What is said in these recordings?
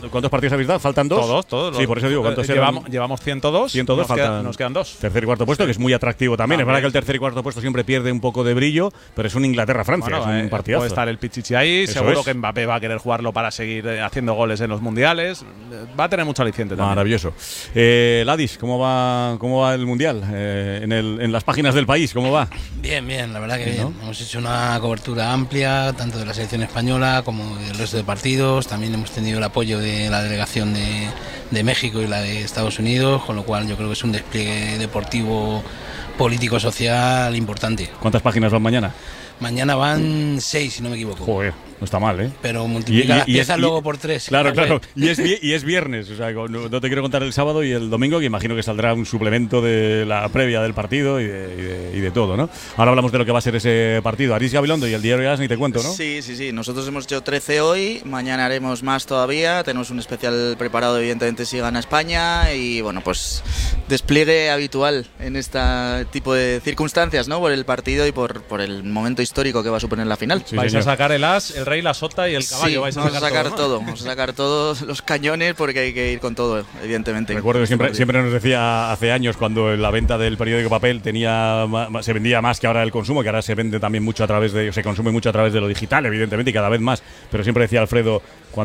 ¿Cuántos partidos habéis dado? ¿Faltan 2? Todos. Sí, por eso digo, ¿cuántos llevamos 102. 102, Nos quedan 2. Tercer y cuarto puesto, que es muy atractivo también. Es verdad que el tercer y cuarto puesto siempre pierde un poco de brillo, pero es un Inglaterra-Francia, es un partidazo. Puede estar el Pichichi ahí, Eso seguro es. que Mbappé va a querer jugarlo para seguir haciendo goles en los mundiales. Va a tener mucho aliciente también. Maravilloso. Ladis, ¿cómo va el Mundial? En las páginas del país, ¿cómo va? Bien, la verdad que bien. ¿No? Hemos hecho una cobertura amplia, tanto de la selección española como del resto de partidos. También hemos tenido el apoyo de la delegación de México y la de Estados Unidos, con lo cual yo creo que es un despliegue deportivo, político, social importante. ¿Cuántas páginas van mañana? Mañana van 6, si no me equivoco. Joder, no está mal, ¿eh? Pero multiplica las piezas luego por 3. Claro. Y es viernes, o sea, no te quiero contar el sábado y el domingo, que imagino que saldrá un suplemento de la previa del partido y de todo, ¿no? Ahora hablamos de lo que va a ser ese partido. Aris Gabilondo y el diario As, ni te cuento, ¿no? Sí. Nosotros hemos hecho 13 hoy, mañana haremos más todavía. Tenemos un especial preparado, evidentemente, si gana España. Y bueno, pues despliegue habitual en este tipo de circunstancias, ¿no? Por el partido y por el momento histórico que va a suponer la final. Sí, vais señor. a sacar el as, el rey, la sota y el caballo. Sí, Vamos a sacar todo, ¿no? Vamos a sacar todos los cañones porque hay que ir con todo, evidentemente. Recuerdo que siempre nos decía hace años, cuando la venta del periódico papel se vendía más que ahora el consumo, que ahora se vende también mucho se consume mucho a través de lo digital, evidentemente, y cada vez más. Pero siempre decía Alfredo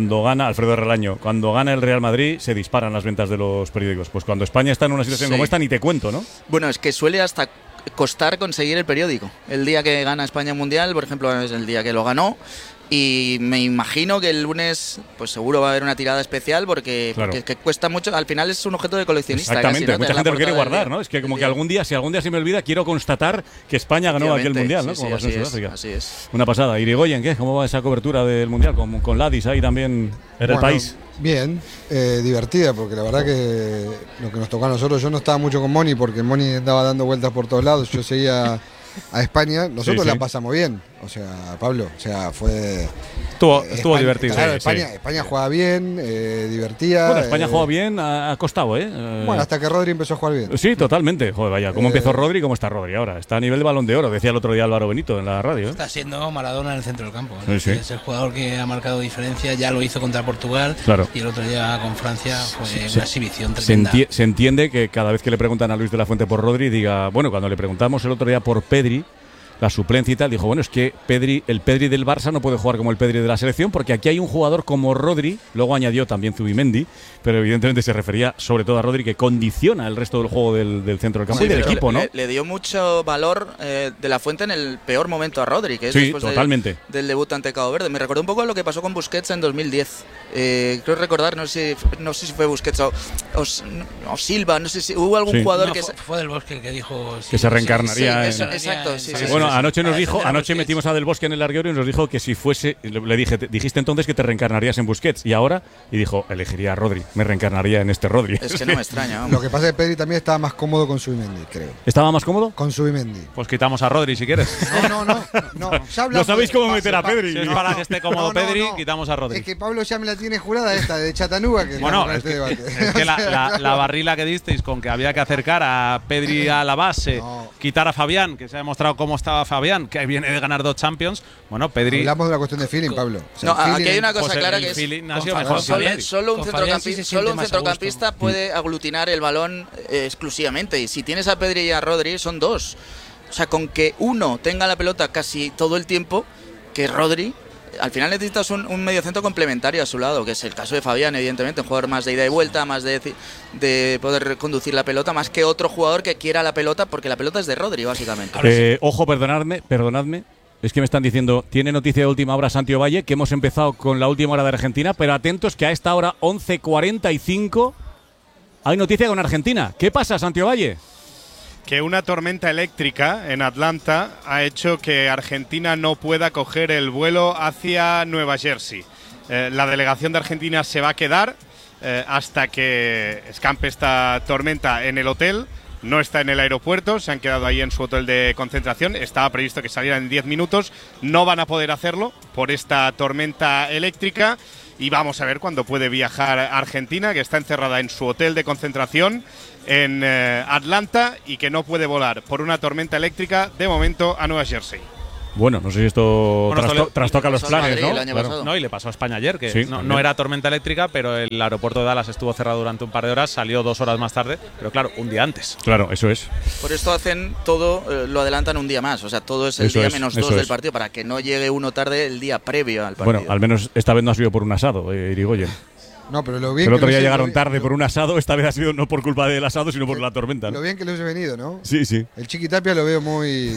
Relaño, cuando gana el Real Madrid se disparan las ventas de los periódicos. Pues cuando España está en una situación como esta, ni te cuento, ¿no? Bueno, es que suele hasta costar conseguir el periódico. El día que gana España Mundial, por ejemplo, es el día que lo ganó. Y me imagino que el lunes pues seguro va a haber una tirada especial porque es que cuesta mucho. Al final es un objeto de coleccionista. Exactamente, casi, ¿no? mucha gente lo quiere guardar, ¿no? Es que como que si algún día se me olvida, quiero constatar que España ganó aquel Mundial, ¿no? Como pasó en Sudáfrica. Así es. Una pasada. Irigoyen, ¿qué? ¿Cómo va esa cobertura del Mundial? Con Ladis ahí también en el país. Bien, divertida, porque la verdad que lo que nos tocó a nosotros, yo no estaba mucho con Moni, porque Moni andaba dando vueltas por todos lados, yo seguía a España, nosotros la pasamos bien, o sea, Pablo, o sea, Estuvo divertido. Claro, España jugaba bien, divertida. Bueno, España jugaba bien, ha costado, ¿eh? Bueno, hasta que Rodri empezó a jugar bien. Sí, totalmente. Joder, vaya, ¿cómo empezó Rodri y cómo está Rodri ahora? Está a nivel de Balón de Oro, decía el otro día Álvaro Benito en la radio. Está siendo Maradona en el centro del campo, ¿no? Sí. Es el jugador que ha marcado diferencia, ya lo hizo contra Portugal, claro. Y el otro día con Francia fue una exhibición tremenda. Se entiende que cada vez que le preguntan a Luis de la Fuente por Rodri, diga, bueno, cuando le preguntamos el otro día por Pedri, la suplencia y tal, dijo, bueno, es que el Pedri del Barça no puede jugar como el Pedri de la selección porque aquí hay un jugador como Rodri, luego añadió también Zubimendi, pero evidentemente se refería sobre todo a Rodri, que condiciona el resto del juego del centro del campo y del equipo, ¿no? Le dio mucho valor de la Fuente en el peor momento a Rodri, que es después totalmente. Del debut ante Cabo Verde. Me recordó un poco a lo que pasó con Busquets en 2010. Creo recordar, no sé si fue Busquets o Silva, no sé si hubo algún jugador que fue Del Bosque el que dijo que se reencarnaría. Exacto. Bueno, anoche metimos a Del Bosque en el larguero y nos dijo que si fuese, le dije, dijiste entonces que te reencarnarías en Busquets y ahora, y dijo, elegiría a Rodri, me reencarnaría en este Rodri. Es que no me extraña. Lo que pasa es que Pedri también estaba más cómodo con Zubimendi, creo. ¿Estaba más cómodo? Con Zubimendi. Pues quitamos a Rodri si quieres. No. No sabéis cómo meter a Pedri. Si es para que esté cómodo Pedri, quitamos a Rodri. Es que Pablo ya me la tiene jurada esta de Chattanooga. Que bueno, es que la barrila que disteis con que había que acercar a Pedri a la base, quitar a Fabián, que se ha demostrado cómo estaba Fabián, que viene de ganar 2 Champions. Bueno, Pedri. Hablamos de la cuestión de feeling, Pablo. O sea, aquí hay una cosa clara que es solo un centrocampista puede aglutinar el balón exclusivamente. Y si tienes a Pedri y a Rodri, son 2. O sea, con que uno tenga la pelota casi todo el tiempo, que Rodri, al final necesitas un mediocentro complementario a su lado, que es el caso de Fabián, evidentemente, un jugador más de ida y vuelta, más de poder conducir la pelota, más que otro jugador que quiera la pelota, porque la pelota es de Rodri, básicamente. Ojo, perdonadme. Es que me están diciendo, tiene noticia de última hora Santiago Valle, que hemos empezado con la última hora de Argentina, pero atentos que a esta hora 11:45 hay noticia con Argentina. ¿Qué pasa, Santiago Valle? Que una tormenta eléctrica en Atlanta ha hecho que Argentina no pueda coger el vuelo hacia Nueva Jersey. La delegación de Argentina se va a quedar hasta que escampe esta tormenta en el hotel. No está en el aeropuerto, se han quedado ahí en su hotel de concentración. Estaba previsto que salieran en 10 minutos. No van a poder hacerlo por esta tormenta eléctrica. Y vamos a ver cuándo puede viajar a Argentina, que está encerrada en su hotel de concentración en Atlanta y que no puede volar por una tormenta eléctrica de momento a Nueva Jersey. Bueno, no sé si esto trastoca los planes, Madrid, ¿no? el año pasado. No, y le pasó a España ayer, que Sí, no era tormenta eléctrica, pero el aeropuerto de Dallas estuvo cerrado durante un par de horas, salió 2 horas más tarde, pero claro, un día antes. Claro, eso es. Por esto hacen todo, lo adelantan un día más. O sea, todo es el Eso día es, menos eso 2 del es. partido para que no llegue uno tarde el día previo al partido. Bueno, al menos esta vez no ha sido por un asado, Irigoyen. No, pero lo bien El que otro lo día hice- llegaron lo- tarde por un asado, esta vez ha sido no por culpa del asado, sino por la tormenta, ¿no? Lo bien que lo he venido, ¿no? Sí, sí. El Chiquitapia lo veo muy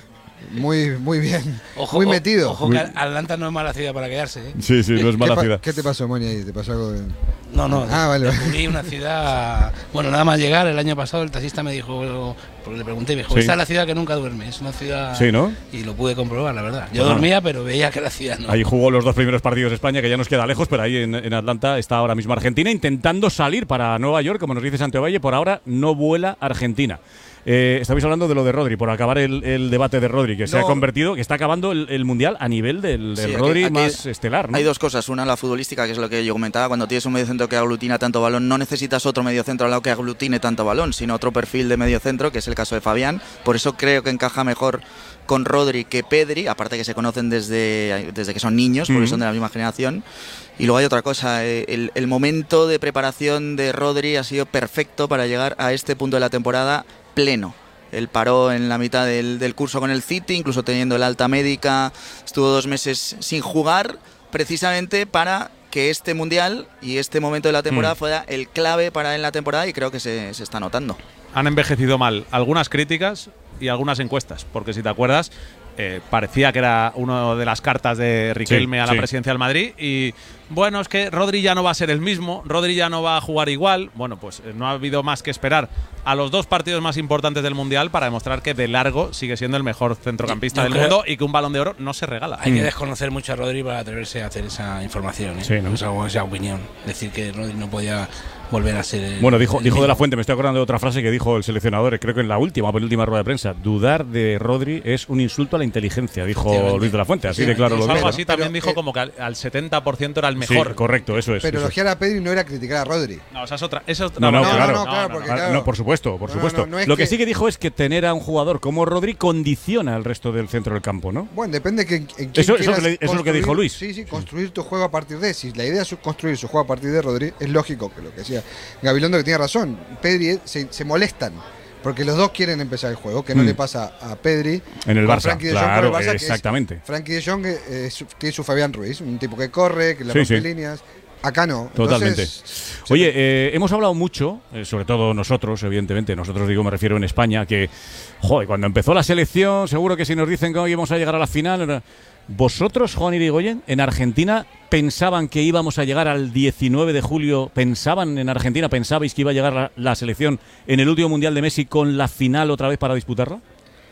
bien. Ojo, muy metido. Ojo que Atlanta no es mala ciudad para quedarse. Sí, sí, no es mala ciudad. ¿Qué te pasó, Moni, ahí? ¿Te pasó algo de...? No, Vale. descubrí una ciudad. Bueno, nada más llegar el año pasado, el taxista me dijo, porque le pregunté, me dijo, Sí. esta es la ciudad que nunca duerme, es una ciudad. Sí, ¿no? Y lo pude comprobar, la verdad. Yo Ajá. dormía, pero veía que la ciudad no. Ahí jugó los 2 primeros partidos de España, que ya nos queda lejos, pero ahí en Atlanta está ahora mismo Argentina intentando salir para Nueva York, como nos dice Santiago Valle. Por ahora no vuela Argentina. Estabais hablando de lo de Rodri, por acabar el debate de Rodri, que se ha convertido, que está acabando el Mundial a nivel del Sí, Rodri aquí más estelar, ¿no? Hay dos cosas. Una, la futbolística, que es lo que yo comentaba. Cuando tienes un mediocentro que aglutina tanto balón, no necesitas otro mediocentro al lado que aglutine tanto balón, sino otro perfil de mediocentro, que es el caso de Fabián. Por eso creo que encaja mejor con Rodri que Pedri, aparte que se conocen desde que son niños, porque son de la misma generación. Y luego hay otra cosa, el momento de preparación de Rodri ha sido perfecto para llegar a este punto de la temporada pleno. Él paró en la mitad del curso con el City, incluso teniendo el alta médica, estuvo 2 meses sin jugar, precisamente para que este Mundial y este momento de la temporada fuera el clave para él en la temporada, y creo que se está notando. Han envejecido mal algunas críticas y algunas encuestas, porque si te acuerdas, parecía que era una de las cartas de Riquelme a la presidencia del Madrid, y bueno, es que Rodri ya no va a ser el mismo, Rodri ya no va a jugar igual. Bueno, pues no ha habido más que esperar a los 2 partidos más importantes del Mundial para demostrar que de largo sigue siendo el mejor centrocampista del mundo y que un Balón de Oro no se regala. Hay que desconocer mucho a Rodri para atreverse a hacer esa información, ¿eh? Sí, ¿no? Esa opinión. Decir que Rodri no podía volver a ser. Bueno, dijo de la Fuente, me estoy acordando de otra frase que dijo el seleccionador, creo que en la penúltima rueda de prensa: dudar de Rodri es un insulto a la inteligencia, dijo Luis de la Fuente, así de claro lo Algo dijo. así también dijo, como que al 70% era el mejor. Sí, correcto, eso es. Pero eso es. elogiar a Pedri no era criticar a Rodri. No, esa es otra. No, claro, claro. porque, Ah, claro. no, por supuesto, por supuesto. no es lo que que- sí que dijo es que tener a un jugador como Rodri condiciona al resto del centro del campo, ¿no? Bueno, depende en quién Eso quieras es lo que dijo construir. Luis. Sí, construir tu juego a partir de. Si la idea es construir su juego a partir de Rodri, es lógico que lo que decía Gabilondo, que tiene razón. Pedri se molestan porque los dos quieren empezar el juego, que no le pasa a Pedri En el con Barça, Frenkie de Jong claro, con el Barça, que es exactamente. Frenkie de Jong tiene su Fabián Ruiz, un tipo que corre, que le Sí, rompe sí. líneas. Acá no. Totalmente. Entonces, Oye, hemos hablado mucho, sobre todo nosotros, evidentemente, nosotros digo, me refiero en España, que, joder, cuando empezó la selección, seguro que si nos dicen que hoy íbamos a llegar a la final, vosotros, Juan Irigoyen, en Argentina, ¿pensaban que íbamos a llegar al 19 de julio? ¿Pensaban en Argentina, pensabais que iba a llegar la selección en el último Mundial de Messi con la final otra vez para disputarla?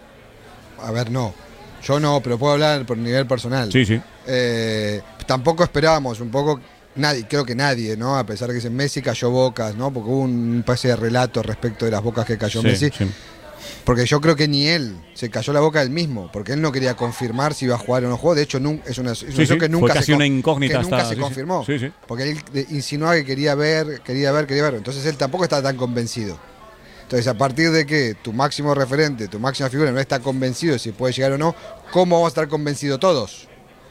a ver, no. Yo no, pero puedo hablar por nivel personal. Sí, sí. Tampoco esperábamos un poco. Creo que nadie, ¿no? A pesar de que en Messi cayó bocas, ¿no? Porque hubo un pase de relato respecto de las bocas que cayó Messi. Sí. Porque yo creo que ni él se cayó la boca él mismo, porque él no quería confirmar si iba a jugar o no jugó. De hecho, es una situación que nunca fue casi una incógnita que nunca hasta se confirmó. Sí, sí. Porque él insinuaba que quería ver. Entonces él tampoco estaba tan convencido. Entonces, a partir de que tu máximo referente, tu máxima figura no está convencido de si puede llegar o no, ¿cómo vamos a estar convencidos todos?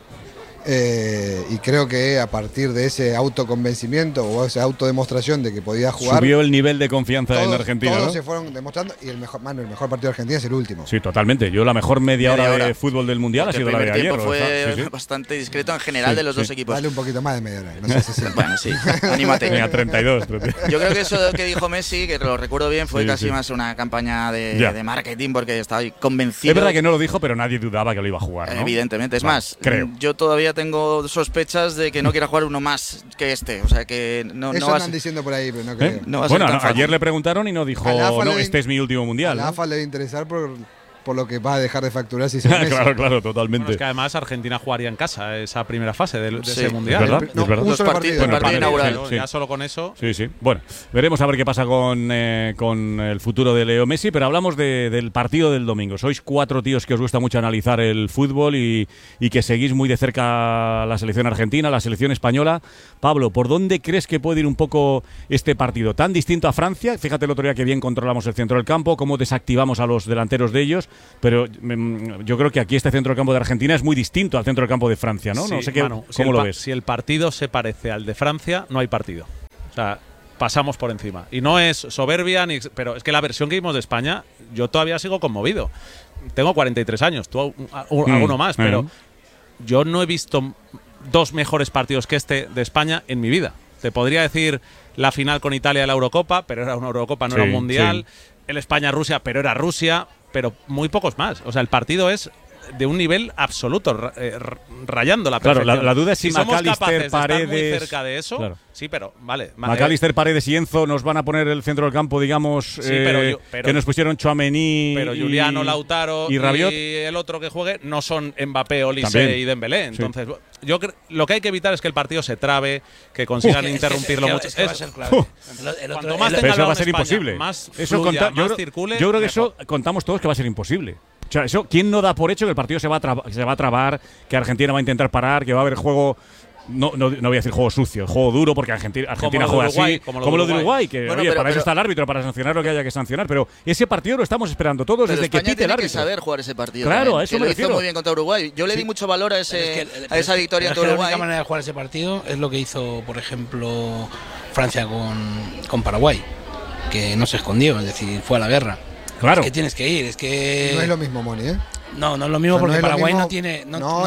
Y creo que a partir de ese autoconvencimiento o esa autodemostración de que podía jugar, Subió el nivel de confianza en Argentina, todos ¿no? se fueron demostrando, y el mejor partido de Argentina es el último. Sí, totalmente. Yo la mejor media hora de hora. fútbol del Mundial ha sido la de ayer. tiempo fue Sí, sí. bastante discreto en general Sí, de los sí. dos equipos. Dale un poquito más de media hora. No sé si Bueno, sí, anímate. Venga, 32. Yo creo que eso que dijo Messi, que lo recuerdo bien, fue Sí, casi sí. más una campaña Ya. de marketing, porque estaba convencido. Es verdad que no lo dijo, pero nadie dudaba que lo iba a jugar, ¿no? Evidentemente. Es Vale, más, creo. yo todavía tengo sospechas de que no quiera jugar uno más que este. O sea, que no Eso va a andan ser. diciendo por ahí, pero no creo. ¿Eh? No va a ser Bueno, tan fácil. ayer le preguntaron y no dijo, A la AFA no, le- este es mi último A Mundial. la ¿no? AFA le va a interesar por lo que va a dejar de facturar si se va Messi. Claro, Bueno, totalmente. es que además Argentina jugaría en casa esa primera fase de Sí, ese es Mundial. verdad, No, es verdad. un Los solo partidos- partido. el partido inaugural. Sí. Ya solo con eso. Sí, sí. Bueno, veremos a ver qué pasa con el futuro de Leo Messi, pero hablamos del partido del domingo. Sois 4 tíos que os gusta mucho analizar el fútbol y que seguís muy de cerca la selección argentina, la selección española. Pablo, ¿por dónde crees que puede ir un poco este partido? Tan distinto a Francia, fíjate el otro día que bien controlamos el centro del campo, cómo desactivamos a los delanteros de ellos, pero yo creo que aquí este centro del campo de Argentina es muy distinto al centro del campo de Francia, ¿no? Sí, no sé qué, Manu, ¿cómo lo ves? Si el partido se parece al de Francia, no hay partido. O sea, pasamos por encima. Y no es soberbia, pero es que la versión que vimos de España, yo todavía sigo conmovido. Tengo 43 años, tú alguno más, pero yo no he visto dos mejores partidos que este de España en mi vida. Te podría decir la final con Italia de la Eurocopa, pero era una Eurocopa, no era un Mundial. El España-Rusia, pero era Rusia, pero muy pocos más. O sea, el partido es de un nivel absoluto, rayando la perfección. Claro, la duda es si somos McAllister, capaces de estar Paredes, muy cerca de eso. Claro. Sí, pero vale. McAllister, Paredes y Enzo nos van a poner el centro del campo, digamos, que nos pusieron Tchouaméni, pero Juliano, Lautaro y Rabiot, y el otro que juegue no son Mbappé, Olise y Dembélé. Entonces, yo lo que hay que evitar es que el partido se trabe, que consigan interrumpirlo mucho. Va a ser clave. Cuanto más pero tenga eso va a ser España, imposible. Más eso fluya, más circule. Yo creo que eso contamos todos que va a ser imposible. O sea, eso, ¿quién no da por hecho que el partido se va a trabar, que Argentina va a intentar parar, que va a haber juego? No voy a decir juego sucio, juego duro, porque Argentina juega así, como lo de Uruguay, que bueno, oye, para eso está el árbitro, para sancionar lo que haya que sancionar, pero ese partido lo estamos esperando todos pero desde España que pite el árbitro. Tiene que saber jugar ese partido. Claro, también, a eso que me lo refiero. hizo muy bien contra Uruguay. Yo le di mucho valor a esa victoria ante Uruguay. La única manera de jugar ese partido es lo que hizo, por ejemplo, Francia con Paraguay, que no se escondió, es decir, fue a la guerra. Claro. Es que tienes que ir, es que… No es lo mismo, Moni, ¿eh? No es lo mismo, o sea, porque no Paraguay mismo, no tiene…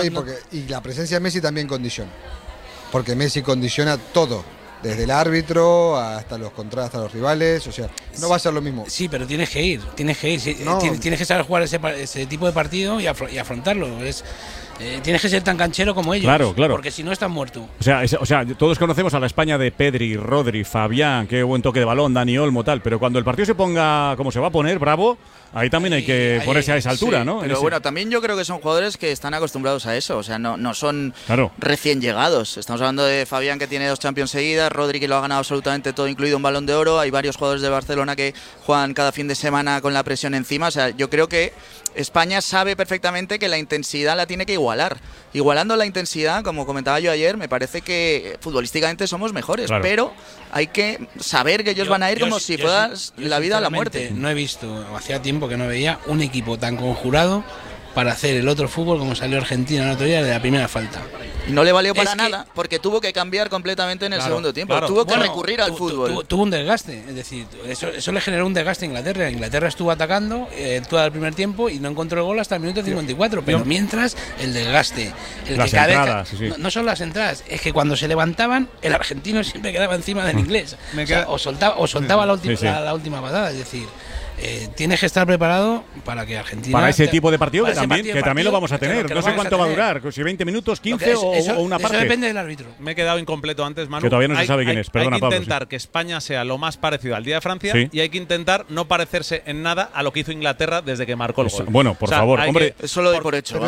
Y la presencia de Messi también condiciona. Porque Messi condiciona todo. Desde el árbitro hasta los hasta los rivales. O sea, no va a ser lo mismo. Sí, pero tienes que ir. Tienes que saber jugar ese tipo de partido y afrontarlo. Tienes que ser tan canchero como ellos. Claro. Porque si no, estás muerto. O sea, todos conocemos a la España de Pedri, Rodri, Fabián, qué buen toque de balón, Dani Olmo, tal. Pero cuando el partido se ponga como se va a poner, bravo, ahí también hay que ponerse a esa altura, sí, ¿no? Pero bueno, también yo creo que son jugadores que están acostumbrados a eso. O sea, no son claro. recién llegados. Estamos hablando de Fabián, que tiene 2 Champions seguidas, Rodri, que lo ha ganado absolutamente todo, incluido un Balón de Oro. Hay varios jugadores de Barcelona que juegan cada fin de semana con la presión encima. O sea, yo creo que España sabe perfectamente que la intensidad la tiene que igualar. Igualando la intensidad, como comentaba yo ayer, me parece que futbolísticamente somos mejores, claro. Pero hay que saber que ellos van a ir como si fuera la vida a la muerte. No he visto, hacía tiempo que no veía un equipo tan conjurado para hacer el otro fútbol como salió Argentina el otro día de la primera falta. Y no le valió para nada, porque tuvo que cambiar completamente en el segundo tiempo. Tuvo que recurrir al fútbol. Tuvo un desgaste, es decir, eso le generó un desgaste a Inglaterra. Inglaterra estuvo atacando todo el primer tiempo y no encontró el gol hasta el minuto 54. Pero mientras, el desgaste. No son las entradas, es que cuando se levantaban, el argentino siempre quedaba encima del inglés. O soltaba la última patada, es decir… tienes que estar preparado para que Argentina… Para ese tipo de partido que también lo vamos a tener. No sé cuánto va a durar, si 20 minutos, 15 o una parte. Eso depende del árbitro. Me he quedado incompleto antes, Manu. Que todavía no se sabe quién es. Perdona, Pablo. Hay que intentar que España sea lo más parecido al día de Francia y hay que intentar no parecerse en nada a lo que hizo Inglaterra desde que marcó el gol. Bueno, por favor, hombre. Eso lo doy por hecho.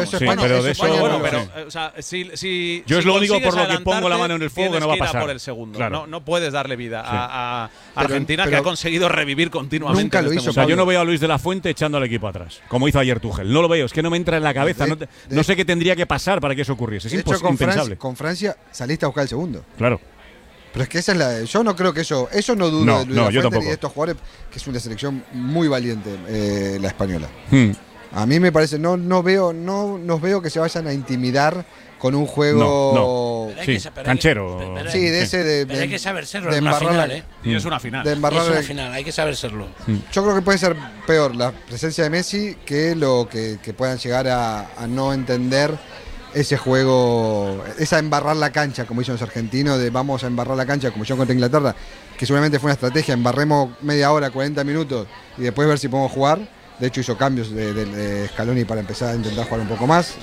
Yo es lo único por lo que pongo la mano en el fuego que no va a pasar. Por el segundo. No puedes darle vida a Argentina, que ha conseguido revivir continuamente. Nunca lo hizo. O sea, yo no veo a Luis de la Fuente echando al equipo atrás, como hizo ayer Tuchel. No lo veo, es que no me entra en la cabeza. No sé qué tendría que pasar para que eso ocurriese. Es impensable. Con Francia saliste a buscar el segundo. Claro. Pero es que esa es la. Yo no creo que eso no dudo de Luis de la Fuente y de estos jugadores, que es una selección muy valiente, la española. A mí me parece, no veo que se vayan a intimidar con un juego canchero. Sí, de ese pero hay que saber serlo en una final, Y es una final. Es una final, hay que saber serlo. Yo creo que puede ser peor la presencia de Messi que lo que puedan llegar a no entender ese juego, esa embarrar la cancha, como dicen los argentinos, de vamos a embarrar la cancha, como yo contra Inglaterra, que seguramente fue una estrategia, embarremos media hora, 40 minutos y después ver si podemos jugar. De hecho hizo cambios de Scaloni para empezar a intentar jugar un poco más.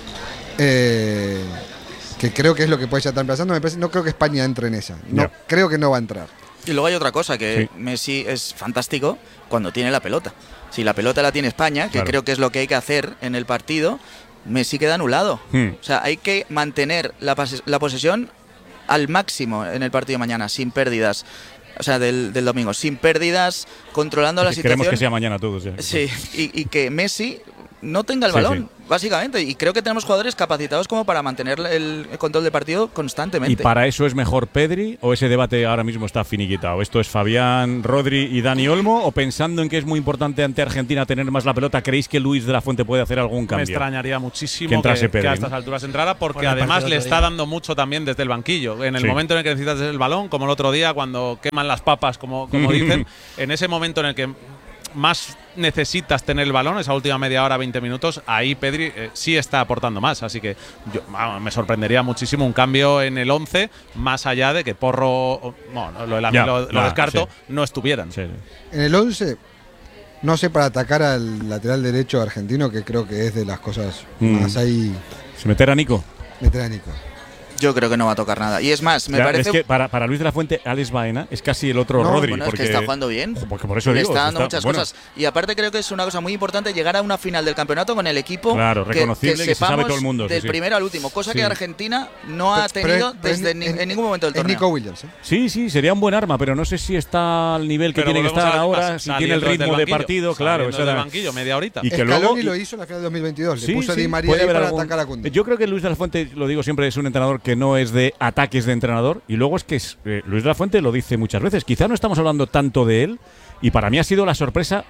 Que creo que es lo que puede estar pasando. No creo que España entre en esa. Creo que no va a entrar. Y luego hay otra cosa, que Messi es fantástico cuando tiene la pelota. Si la pelota la tiene España, que creo que es lo que hay que hacer en el partido, Messi queda anulado. O sea, hay que mantener la posesión al máximo en el partido de mañana, sin pérdidas. O sea, del domingo, sin pérdidas, controlando la situación. Queremos que sea mañana todos. Sí, y que Messi no tenga el balón. básicamente. Y creo que tenemos jugadores capacitados como para mantener el control del partido constantemente. ¿Y para eso es mejor Pedri o ese debate ahora mismo está finiquitado? ¿Esto es Fabián, Rodri y Dani Olmo? ¿O pensando en que es muy importante ante Argentina tener más la pelota, creéis que Luis de la Fuente puede hacer algún cambio? Me extrañaría muchísimo que a estas alturas entrara, porque además le está dando mucho también desde el banquillo. En el momento en el que necesitas el balón, como el otro día cuando queman las papas, como dicen, en ese momento en el que más necesitas tener el balón, esa última media hora, 20 minutos, ahí Pedri sí está aportando más. Así que me sorprendería muchísimo un cambio en el 11, más allá de que Porro, lo descarto, no estuvieran. Sí. En el 11, no sé, para atacar al lateral derecho argentino, que creo que es de las cosas más ahí. ¿Se meter a Nico? Meter a Nico. Yo creo que no va a tocar nada. Y es más, me parece. Es que para Luis de la Fuente, Alex Baena es casi el otro Rodri. Bueno, porque es que está jugando bien. Porque por eso le está dando muchas cosas. Y aparte, creo que es una cosa muy importante llegar a una final del campeonato con el equipo. Claro, reconocible, que se sabe todo el mundo. Del primero al último. Cosa que Argentina no ha tenido en ningún momento del torneo. Nico Williams. Sí, sería un buen arma, pero no sé si está al nivel que tiene que estar ahora, si tiene el ritmo de partido. Claro, eso del banquillo, media horita. Y que luego lo hizo en la final de 2022. Le puso a Di María para atacar a Koundé. Yo creo que Luis de la Fuente, lo digo siempre, es un entrenador que no es de ataques de entrenador, y luego es que Luis de la Fuente lo dice muchas veces, quizá no estamos hablando tanto de él, y para mí ha sido la sorpresa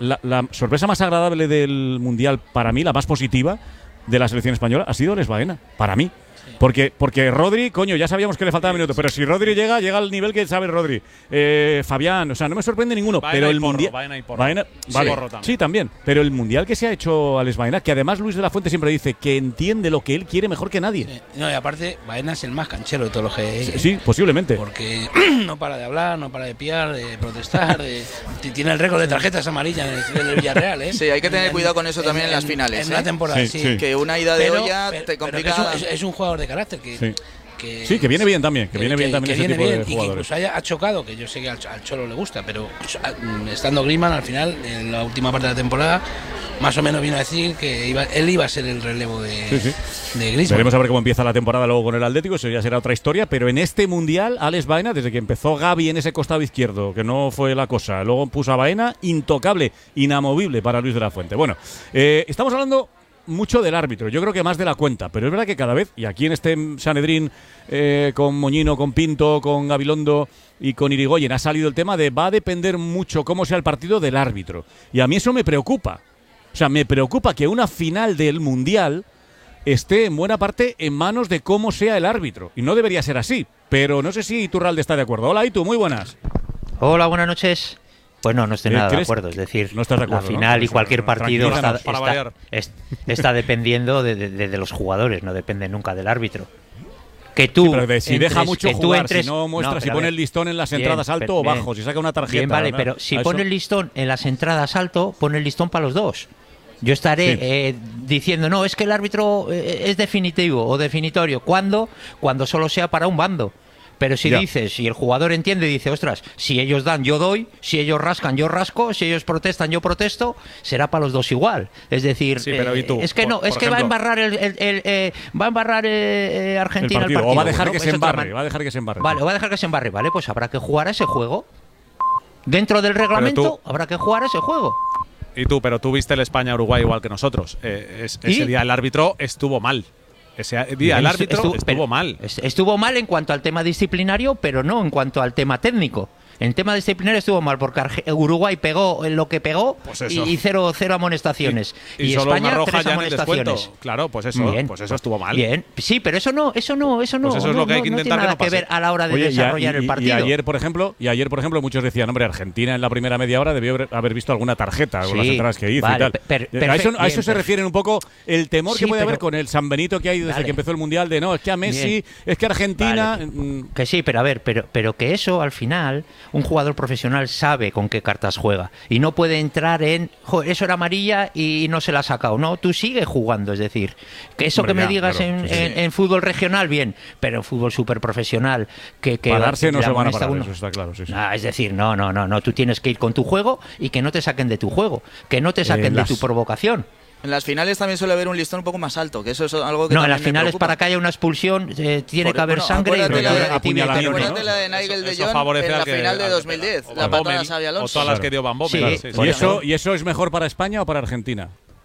más agradable del Mundial, para mí la más positiva de la selección española ha sido Alex Baena, para mí. Porque Rodri, coño, ya sabíamos que le faltaba minutos, pero si Rodri llega al nivel que sabe Rodri. Fabián, o sea, no me sorprende ninguno, Baena pero el Mundial. Vale, sí, también. Pero el Mundial que se ha hecho Alex Baena, que además Luis de la Fuente siempre dice que entiende lo que él quiere mejor que nadie. Sí. No, y aparte, Baena es el más canchero de todos los que. Sí, posiblemente. Porque no para de hablar, no para de piar, de protestar. Tiene el récord de tarjetas amarillas en el Villarreal, ¿eh? Sí, hay que tener cuidado con eso también en las finales. En la temporada, sí. Que una ida de olla te complica. Es un jugador de carácter que que viene bien también, ese tipo de jugadores. Y que incluso ha chocado, que yo sé que al Cholo le gusta, pero estando Griezmann al final, en la última parte de la temporada, más o menos vino a decir que él iba a ser el relevo de Griezmann. Veremos a ver cómo empieza la temporada luego con el Atlético, eso ya será otra historia, pero en este Mundial, Alex Baena, desde que empezó Gavi en ese costado izquierdo, que no fue la cosa, luego puso a Baena, intocable, inamovible para Luis de la Fuente. Bueno, estamos hablando mucho del árbitro, yo creo que más de la cuenta, pero es verdad que cada vez, y aquí en este Sanedrín, con Moñino, con Pinto, con Gabilondo y con Irigoyen, ha salido el tema de va a depender mucho cómo sea el partido del árbitro. Y a mí eso me preocupa. O sea, me preocupa que una final del Mundial esté en buena parte en manos de cómo sea el árbitro. Y no debería ser así, pero no sé si Iturralde está de acuerdo. Hola, Itu, muy buenas. Hola, buenas noches. Pues no estoy nada de acuerdo, es decir, no estás de acuerdo, la final, ¿no? Y cualquier partido está dependiendo de los jugadores, no depende nunca del árbitro. Que tú sí, pero si deja mucho jugar, si no muestra, si pone el listón en las entradas alto o bajo, si saca una tarjeta. Bien, vale, pero si pone el listón en las entradas alto, pone el listón para los dos. Yo estaré diciendo, no, es que el árbitro es definitivo o definitorio. ¿Cuándo? Cuando solo sea para un bando. Pero si dices, si el jugador entiende y dice, ostras, si ellos dan, yo doy, si ellos rascan, yo rasco, si ellos protestan, yo protesto, será para los dos igual. Es decir, sí, pero ¿y tú? Es que no, es que ejemplo, va a embarrar Argentina el partido. O va a dejar que se embarre, va a dejar que se embarre. Vale, o va a dejar que se embarre, vale, pues habrá que jugar a ese juego. Dentro del reglamento habrá que jugar a ese juego. Y tú, pero tú viste el España-Uruguay igual que nosotros. Ese día el árbitro estuvo mal. Ese día el árbitro estuvo mal. Estuvo mal en cuanto al tema disciplinario, pero no en cuanto al tema técnico. En tema disciplinario estuvo mal porque Uruguay pegó lo que pegó, pues y cero amonestaciones. Y solo España, una roja 3 ya amonestaciones. Claro, pues eso estuvo mal. Bien, sí, pero eso no. Pues eso es lo que hay que intentar tiene nada que ver a la hora de desarrollar el partido. Y ayer, por ejemplo, muchos decían, hombre, Argentina en la primera media hora debió haber visto alguna tarjeta con las entradas que hizo y tal. A eso se refiere un poco el temor que puede haber con el San Benito que hay desde que empezó el Mundial de no, es que a Messi, es que Argentina… Que sí, pero a ver, pero que eso al final, un jugador profesional sabe con qué cartas juega y no puede entrar en eso era amarilla y no se la ha sacado. No, tú sigues jugando, es decir, que eso que me digas en fútbol regional, bien, pero en fútbol súper profesional que pararse no se van a parar, eso está claro. Sí. Es decir, no, tú tienes que ir con tu juego y que no te saquen de tu juego, que no te saquen de tu provocación. En las finales también suele haber un listón un poco más alto, que eso es algo que no, en las finales para que haya una expulsión tiene que haber sangre y acuérdate la de Nigel de Jong en la final de 2010, la patada a Xabi Alonso. O todas las que dio Van Bommel. ¿Y eso es mejor para España o para Argentina?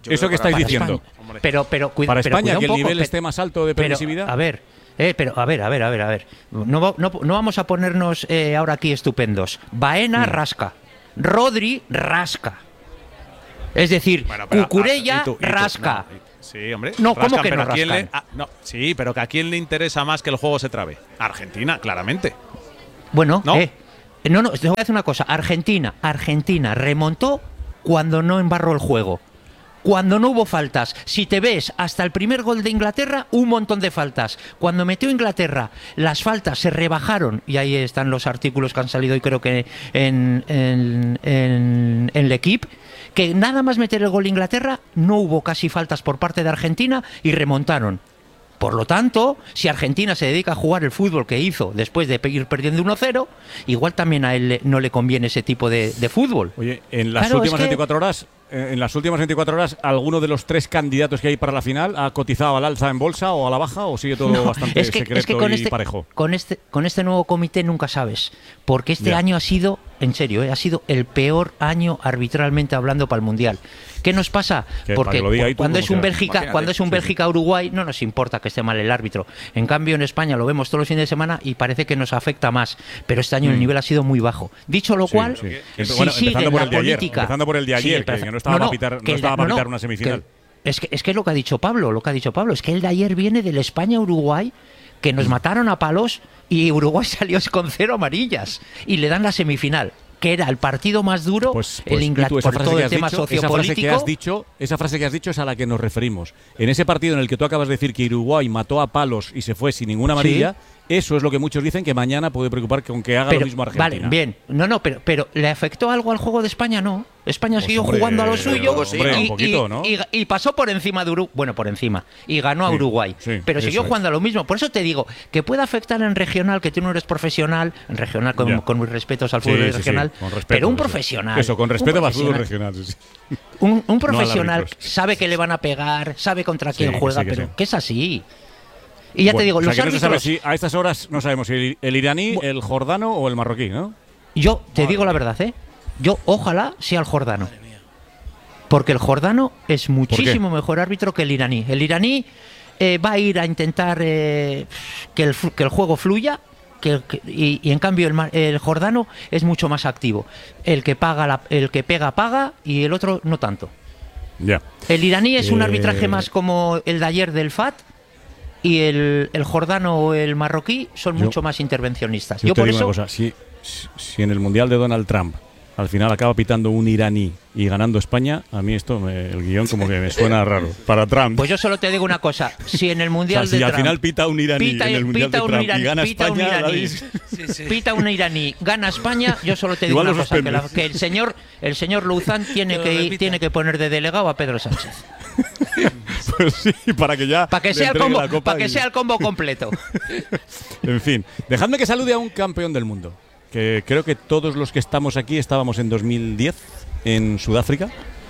Eso que estáis diciendo. Pero para España, que el poco, nivel esté más alto de permisividad. A ver. Pero a ver. No vamos a ponernos ahora aquí estupendos. Baena rasca. Rodri rasca. Es decir, Cucurella rasca. Sí, hombre. No, rascan, ¿cómo que pero no rascan? Sí, pero que a quién le interesa más que el juego se trabe. Argentina, claramente. Bueno, ¿no? No, te voy a decir una cosa. Argentina remontó cuando no embarró el juego. Cuando no hubo faltas. Si te ves, hasta el primer gol de Inglaterra, un montón de faltas. Cuando metió Inglaterra, las faltas se rebajaron, y ahí están los artículos que han salido, y creo que en L'Equipe, que nada más meter el gol Inglaterra, no hubo casi faltas por parte de Argentina y remontaron. Por lo tanto, si Argentina se dedica a jugar el fútbol que hizo después de ir perdiendo 1-0, igual también a él no le conviene ese tipo de fútbol. Oye, en las últimas 24 horas, ¿alguno de los 3 candidatos que hay para la final ha cotizado al alza en bolsa o a la baja, o sigue todo bastante secreto y parejo? Con este nuevo comité nunca sabes, porque este año ha sido, en serio, ha sido el peor año arbitralmente hablando para el Mundial. ¿Qué nos pasa? Porque cuando es un Bélgica-Uruguay no nos importa que esté mal el árbitro. En cambio, en España lo vemos todos los fines de semana y parece que nos afecta más. Pero este año el nivel ha sido muy bajo. Dicho lo cual, si sigue la política… Empezando por el de ayer, que no estaba para pitar una semifinal. Es que es lo que ha dicho Pablo, es que el de ayer viene del España-Uruguay, que nos mataron a palos y Uruguay salió con 0 amarillas y le dan la semifinal, que era el partido más duro, el Inglaterra, por todo el tema sociopolítico. Esa frase que has dicho es a la que nos referimos. En ese partido en el que tú acabas de decir que Uruguay mató a palos y se fue sin ninguna amarilla, eso es lo que muchos dicen que mañana puede preocupar con que haga lo mismo Argentina. Vale, bien. Pero ¿le afectó algo al juego de España? No. España siguió jugando a lo suyo y pasó por encima de Uruguay. Bueno, por encima. Y ganó a Uruguay. Pero siguió jugando a lo mismo. Por eso te digo que puede afectar en regional, que tú no eres profesional. En regional, con mis respetos al fútbol regional. Respeto, pero un profesional. Eso, con respeto al fútbol regional. Un profesional sabe que le van a pegar, sabe contra quién juega, pero que es así. Y ya te digo, los árbitros… No se sabe si a estas horas no sabemos si el iraní, el jordano o el marroquí, ¿no? Yo te digo la verdad, yo ojalá sea el jordano. Porque el jordano es muchísimo mejor árbitro que el iraní. El iraní va a ir a intentar que el juego fluya, y en cambio el jordano es mucho más activo. El que pega paga y el otro no tanto. Ya. El iraní es un arbitraje más como el de ayer del FAT, y el jordano o el marroquí son mucho más intervencionistas. Yo te digo una cosa, si en el Mundial de Donald Trump al final acaba pitando un iraní y ganando España, a mí el guión como que me suena raro. Para Trump. Pues yo solo te digo una cosa, si en el Mundial de si Trump… al final pita un iraní en el Mundial de Trump y gana España… Pita un iraní, gana España, yo solo te digo una cosa, que el señor Luzán tiene que poner de delegado a Pedro Sánchez. Pues sí, para que ya… Para que sea el combo completo. En fin, dejadme que salude a un campeón del mundo, que creo que todos los que estamos aquí estábamos en 2010 en Sudáfrica.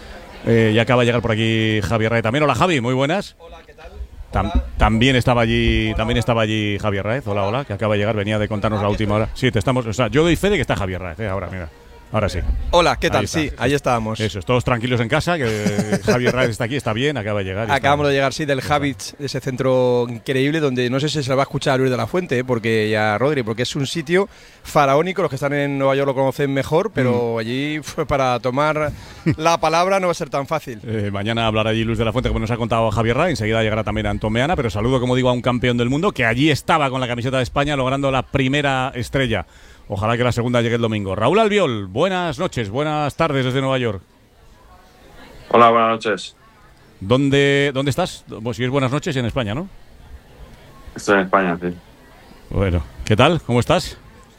Y acaba de llegar por aquí Javier Raez también. Hola, Javi, muy buenas. Hola, ¿qué tal? También estaba allí Javier Raez. Hola, que acaba de llegar, venía de contarnos la última hora. Sí, yo doy fe de que está Javier Raez, ahora, mira. Ahora sí. Hola, ¿qué tal? Sí, ahí estábamos. Eso, todos tranquilos en casa, que Javier Raez está aquí, está bien, acaba de llegar. Acabamos de llegar, sí, del Habits, ese centro increíble donde no sé si se le va a escuchar a Luis de la Fuente, y a Rodri, porque es un sitio faraónico. Los que están en Nueva York lo conocen mejor, pero allí para tomar la palabra no va a ser tan fácil. Mañana hablará allí Luis de la Fuente, como nos ha contado Javier Raez. Enseguida llegará también Antón Meana, pero saludo, como digo, a un campeón del mundo que allí estaba con la camiseta de España logrando la primera estrella. Ojalá que la segunda llegue el domingo. Raúl Albiol, buenas noches, buenas tardes desde Nueva York. Hola, buenas noches. ¿Dónde estás? Si es buenas noches, en España, ¿no? Estoy en España, sí. Bueno, ¿qué tal? ¿Cómo estás?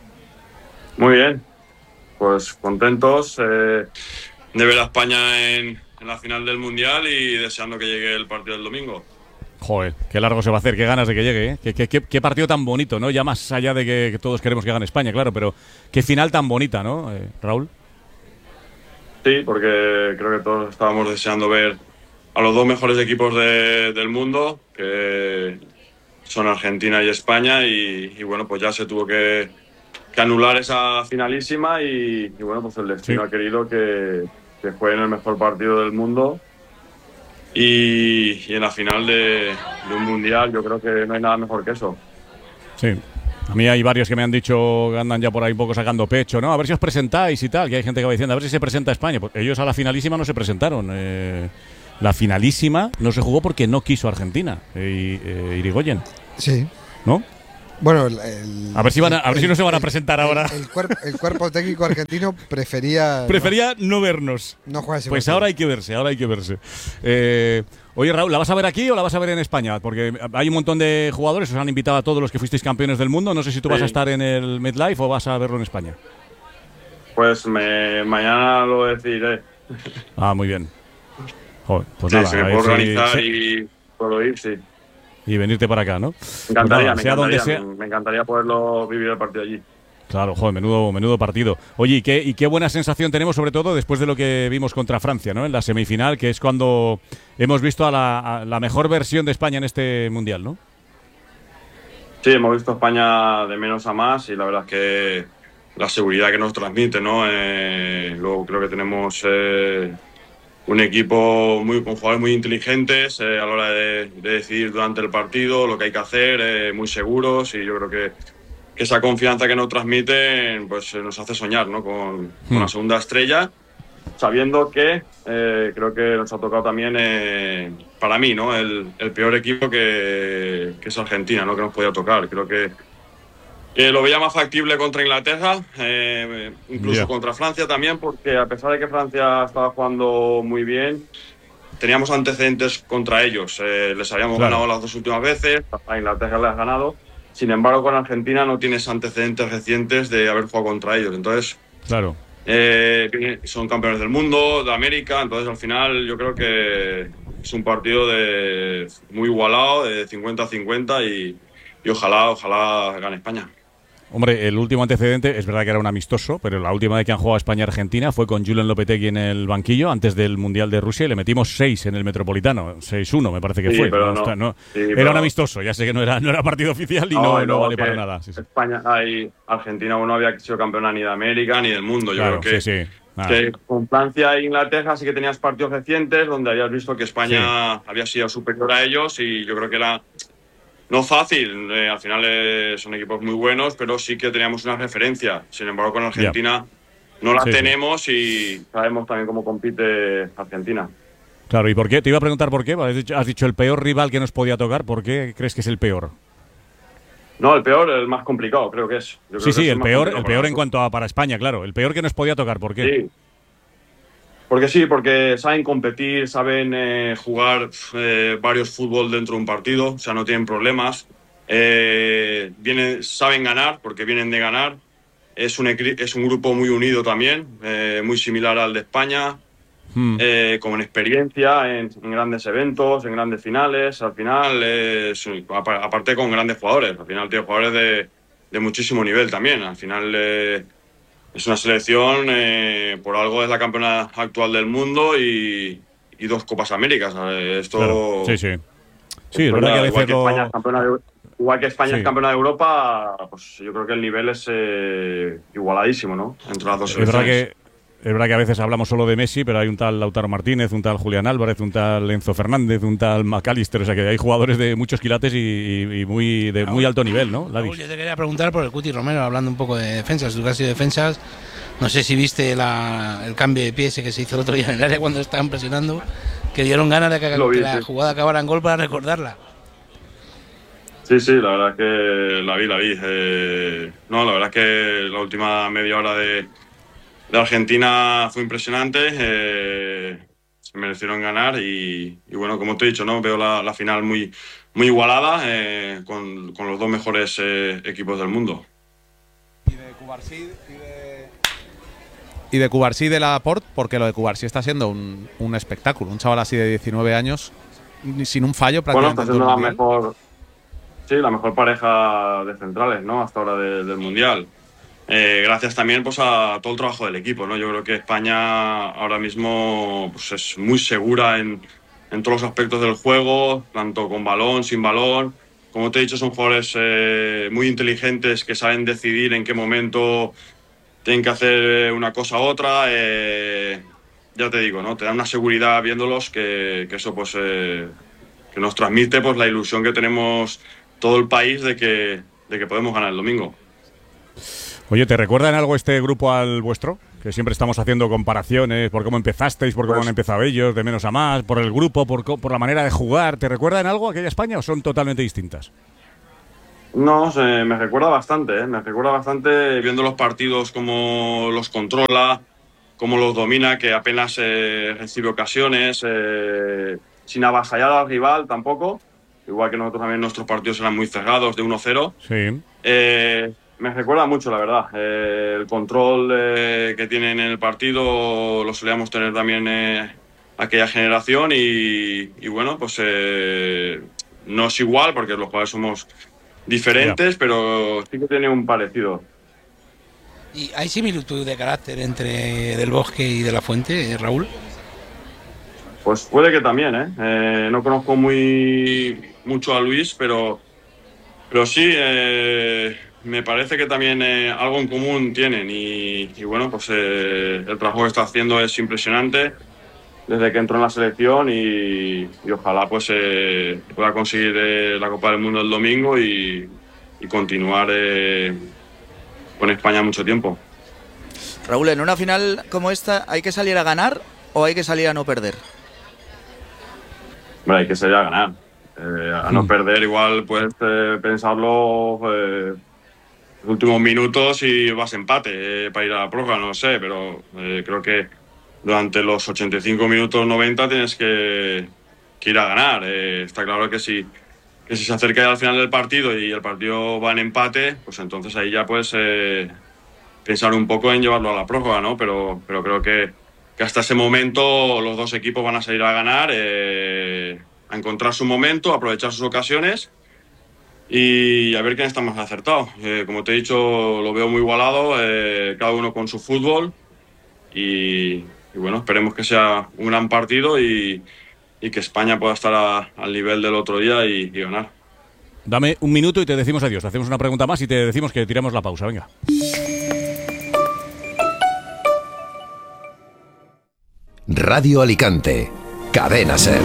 Muy bien. Pues contentos de ver a España en la final del Mundial y deseando que llegue el partido del domingo. Joder, qué largo se va a hacer, qué ganas de que llegue, ¿eh? Qué partido tan bonito, ¿no? Ya más allá de que todos queremos que gane España, claro, pero qué final tan bonita, ¿no, Raúl? Sí, porque creo que todos estábamos deseando ver a los dos mejores equipos del mundo, que son Argentina y España, y bueno, pues ya se tuvo que anular esa finalísima y bueno, pues el destino ha querido que jueguen el mejor partido del mundo y en la final de un mundial yo creo que no hay nada mejor que eso. Sí. A mí hay varios que me han dicho que andan ya por ahí un poco sacando pecho, ¿no? A ver si os presentáis y tal, que hay gente que va diciendo, a ver si se presenta España. Pues ellos a la finalísima no se presentaron. La finalísima no se jugó porque no quiso Argentina. Irigoyen. Sí. ¿No? Bueno, a ver si no se van a presentar ahora. El cuerpo técnico argentino prefería no vernos. No jugar ese pues partido. ahora hay que verse. Oye, Raúl, ¿la vas a ver aquí o la vas a ver en España? Porque hay un montón de jugadores, os han invitado a todos los que fuisteis campeones del mundo. No sé si tú vas a estar en el MetLife o vas a verlo en España. Pues mañana lo decidiré. Ah, muy bien. Joder, pues sí, nada, si me puedo organizar y puedo ir, sí. Y venirte para acá, ¿no? Me encantaría, pues me encantaría poderlo vivir el partido allí. Claro, joder, menudo partido. Oye, y qué buena sensación tenemos, sobre todo después de lo que vimos contra Francia, ¿no? En la semifinal, que es cuando hemos visto a la mejor versión de España en este Mundial, ¿no? Sí, hemos visto a España de menos a más y la verdad es que la seguridad que nos transmite, ¿no? Luego creo que tenemos un equipo con jugadores muy inteligentes a la hora de decidir durante el partido lo que hay que hacer, muy seguros, y yo creo que esa confianza que nos transmiten pues nos hace soñar, ¿no? con la segunda estrella, sabiendo que creo que nos ha tocado también, para mí, ¿no? el peor equipo que es Argentina, ¿no? Que nos podía tocar. Creo que lo veía más factible contra Inglaterra, incluso contra Francia también, porque a pesar de que Francia estaba jugando muy bien, teníamos antecedentes contra ellos. Les habíamos ganado las 2 últimas veces, a Inglaterra les has ganado. Sin embargo, con Argentina no tienes antecedentes recientes de haber jugado contra ellos. Entonces, son campeones del mundo, de América. Entonces, al final, yo creo que es un partido muy igualado, de 50-50, y ojalá gane España. Hombre, el último antecedente, es verdad que era un amistoso, pero la última vez que han jugado España-Argentina fue con Julen Lopetegui en el banquillo antes del Mundial de Rusia y le metimos 6 en el Metropolitano, 6-1 me parece que fue. Pero era un amistoso, ya sé que no era partido oficial y no vale para nada. España, Argentina no había sido campeona ni de América ni del mundo. Yo creo que que con Francia e Inglaterra sí que tenías partidos recientes donde habías visto que España había sido superior a ellos, y yo creo que era no fácil. Al final son equipos muy buenos, pero sí que teníamos una referencia. Sin embargo, con Argentina no la tenemos y sabemos también cómo compite Argentina. Claro, ¿y por qué? Te iba a preguntar por qué. Has dicho el peor rival que nos podía tocar. ¿Por qué crees que es el peor? No, el peor, el más complicado, creo que es. Yo creo que el peor en cuanto a para España, claro. El peor que nos podía tocar, ¿por qué? Sí. Porque saben competir, saben jugar varios fútbol dentro de un partido, o sea, no tienen problemas. Saben ganar, porque vienen de ganar. Es un grupo muy unido también, muy similar al de España, con experiencia en grandes eventos, en grandes finales. Al final, aparte con grandes jugadores, al final tiene jugadores de muchísimo nivel también. Al final es una selección, por algo es la campeona actual del mundo y 2 Copas Américas. Esto, claro. Sí, es verdad que igual que España es campeona de Europa, pues yo creo que el nivel es igualadísimo, ¿no? Entre las dos selecciones. Es verdad que a veces hablamos solo de Messi, pero hay un tal Lautaro Martínez, un tal Julián Álvarez, un tal Enzo Fernández, un tal McAllister. O sea que hay jugadores de muchos quilates y muy alto nivel, ¿no? Raúl, yo te quería preguntar por el Cuti Romero, hablando un poco de defensas. Tú que has sido defensas, no sé si viste el cambio de pie ese que se hizo el otro día en el área cuando estaban presionando, que dieron ganas de que la jugada acabara en gol para recordarla. Sí, la verdad es que la vi. La verdad es que la última media hora de Argentina fue impresionante. Se merecieron ganar y bueno, como te he dicho, ¿no? Veo la final muy igualada, con los 2 mejores equipos del mundo. Y de Cubarsí de Laporte, porque lo de Cubarsí está siendo un espectáculo. Un chaval así de 19 años, sin un fallo prácticamente. Bueno, está siendo la mejor pareja de centrales, ¿no? Hasta ahora del Mundial. Gracias también pues a todo el trabajo del equipo, ¿no? Yo creo que España ahora mismo pues es muy segura en todos los aspectos del juego, tanto con balón, sin balón. Como te he dicho, son jugadores muy inteligentes que saben decidir en qué momento tienen que hacer una cosa u otra. ya te digo, ¿no? Te da una seguridad viéndolos que eso pues que nos transmite pues la ilusión que tenemos todo el país de que podemos ganar el domingo. Oye, ¿te recuerda en algo este grupo al vuestro? Que siempre estamos haciendo comparaciones por cómo empezasteis, por cómo han empezado ellos, de menos a más, por el grupo, por la manera de jugar. ¿Te recuerda en algo aquella España o son totalmente distintas? No, me recuerda bastante, me recuerda bastante viendo los partidos, cómo los controla, cómo los domina, que apenas recibe ocasiones, sin avasallar al rival tampoco, igual que nosotros también nuestros partidos eran muy cerrados, de 1-0. Sí. Me recuerda mucho, la verdad. El control que tienen en el partido lo solíamos tener también aquella generación y bueno, pues no es igual porque los jugadores somos diferentes, pero sí que tiene un parecido. ¿Y hay similitud de carácter entre Del Bosque y De la Fuente, Raúl? Pues puede que también, ¿eh? No conozco mucho a Luis, pero sí, me parece que también algo en común tienen y bueno, pues el trabajo que está haciendo es impresionante desde que entró en la selección y ojalá pues pueda conseguir la Copa del Mundo el domingo y continuar con España mucho tiempo. Raúl, en una final como esta, ¿hay que salir a ganar o hay que salir a no perder? Bueno, hay que salir a ganar. A no perder igual puedes pensarlo los últimos minutos y vas empate para ir a la prórroga, no lo sé, pero creo que durante los 85 minutos 90 tienes que ir a ganar. Está claro que si se acerca al final del partido y el partido va en empate, pues entonces ahí ya puedes pensar un poco en llevarlo a la prórroga, ¿no? Pero creo que hasta ese momento los dos equipos van a salir a ganar, a encontrar su momento, a aprovechar sus ocasiones y a ver quién está más acertado. Como te he dicho, lo veo muy igualado, cada uno con su fútbol y bueno, esperemos que sea un gran partido y que España pueda estar al nivel del otro día y ganar. Dame un minuto y te decimos adiós. Te hacemos una pregunta más y te decimos que tiramos la pausa. Venga. Radio Alicante, Cadena SER.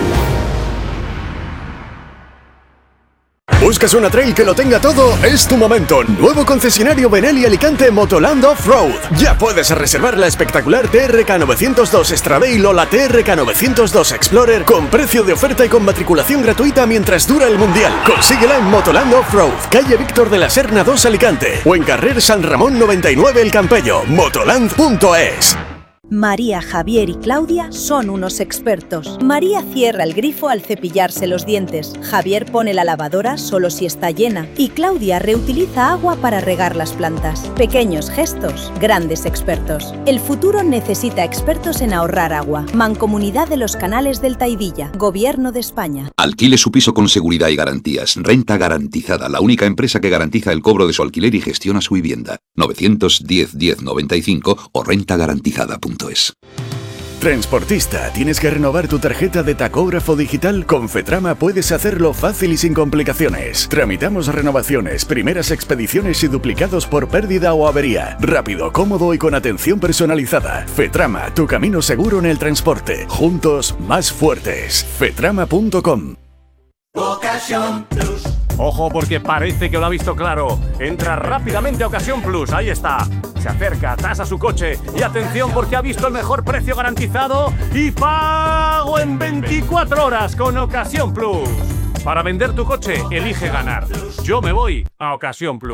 ¿Buscas una trail que lo tenga todo? Es tu momento. Nuevo concesionario Benelli Alicante Motoland Off-Road. Ya puedes reservar la espectacular TRK 902 Stradale o la TRK 902 Explorer con precio de oferta y con matriculación gratuita mientras dura el Mundial. Consíguela en Motoland Off-Road, calle Víctor de la Serna 2 Alicante o en carrer San Ramón 99 El Campello. Motoland.es. María, Javier y Claudia son unos expertos. María cierra el grifo al cepillarse los dientes. Javier pone la lavadora solo si está llena. Y Claudia reutiliza agua para regar las plantas. Pequeños gestos, grandes expertos. El futuro necesita expertos en ahorrar agua. Mancomunidad de los Canales del Taidilla. Gobierno de España. Alquile su piso con seguridad y garantías. Renta Garantizada, la única empresa que garantiza el cobro de su alquiler y gestiona su vivienda. 910 1095 o rentagarantizada.es. Transportista, ¿tienes que renovar tu tarjeta de tacógrafo digital? Con Fetrama puedes hacerlo fácil y sin complicaciones. Tramitamos renovaciones, primeras expediciones y duplicados por pérdida o avería. Rápido, cómodo y con atención personalizada. Fetrama, tu camino seguro en el transporte. Juntos, más fuertes. Fetrama.com. Ocasión Plus. Ojo porque parece que lo ha visto claro. Entra rápidamente a Ocasión Plus, ahí está. Se acerca, tasa su coche y atención porque ha visto el mejor precio garantizado y pago en 24 horas con Ocasión Plus. Para vender tu coche, elige ganar. Yo me voy a Ocasión Plus.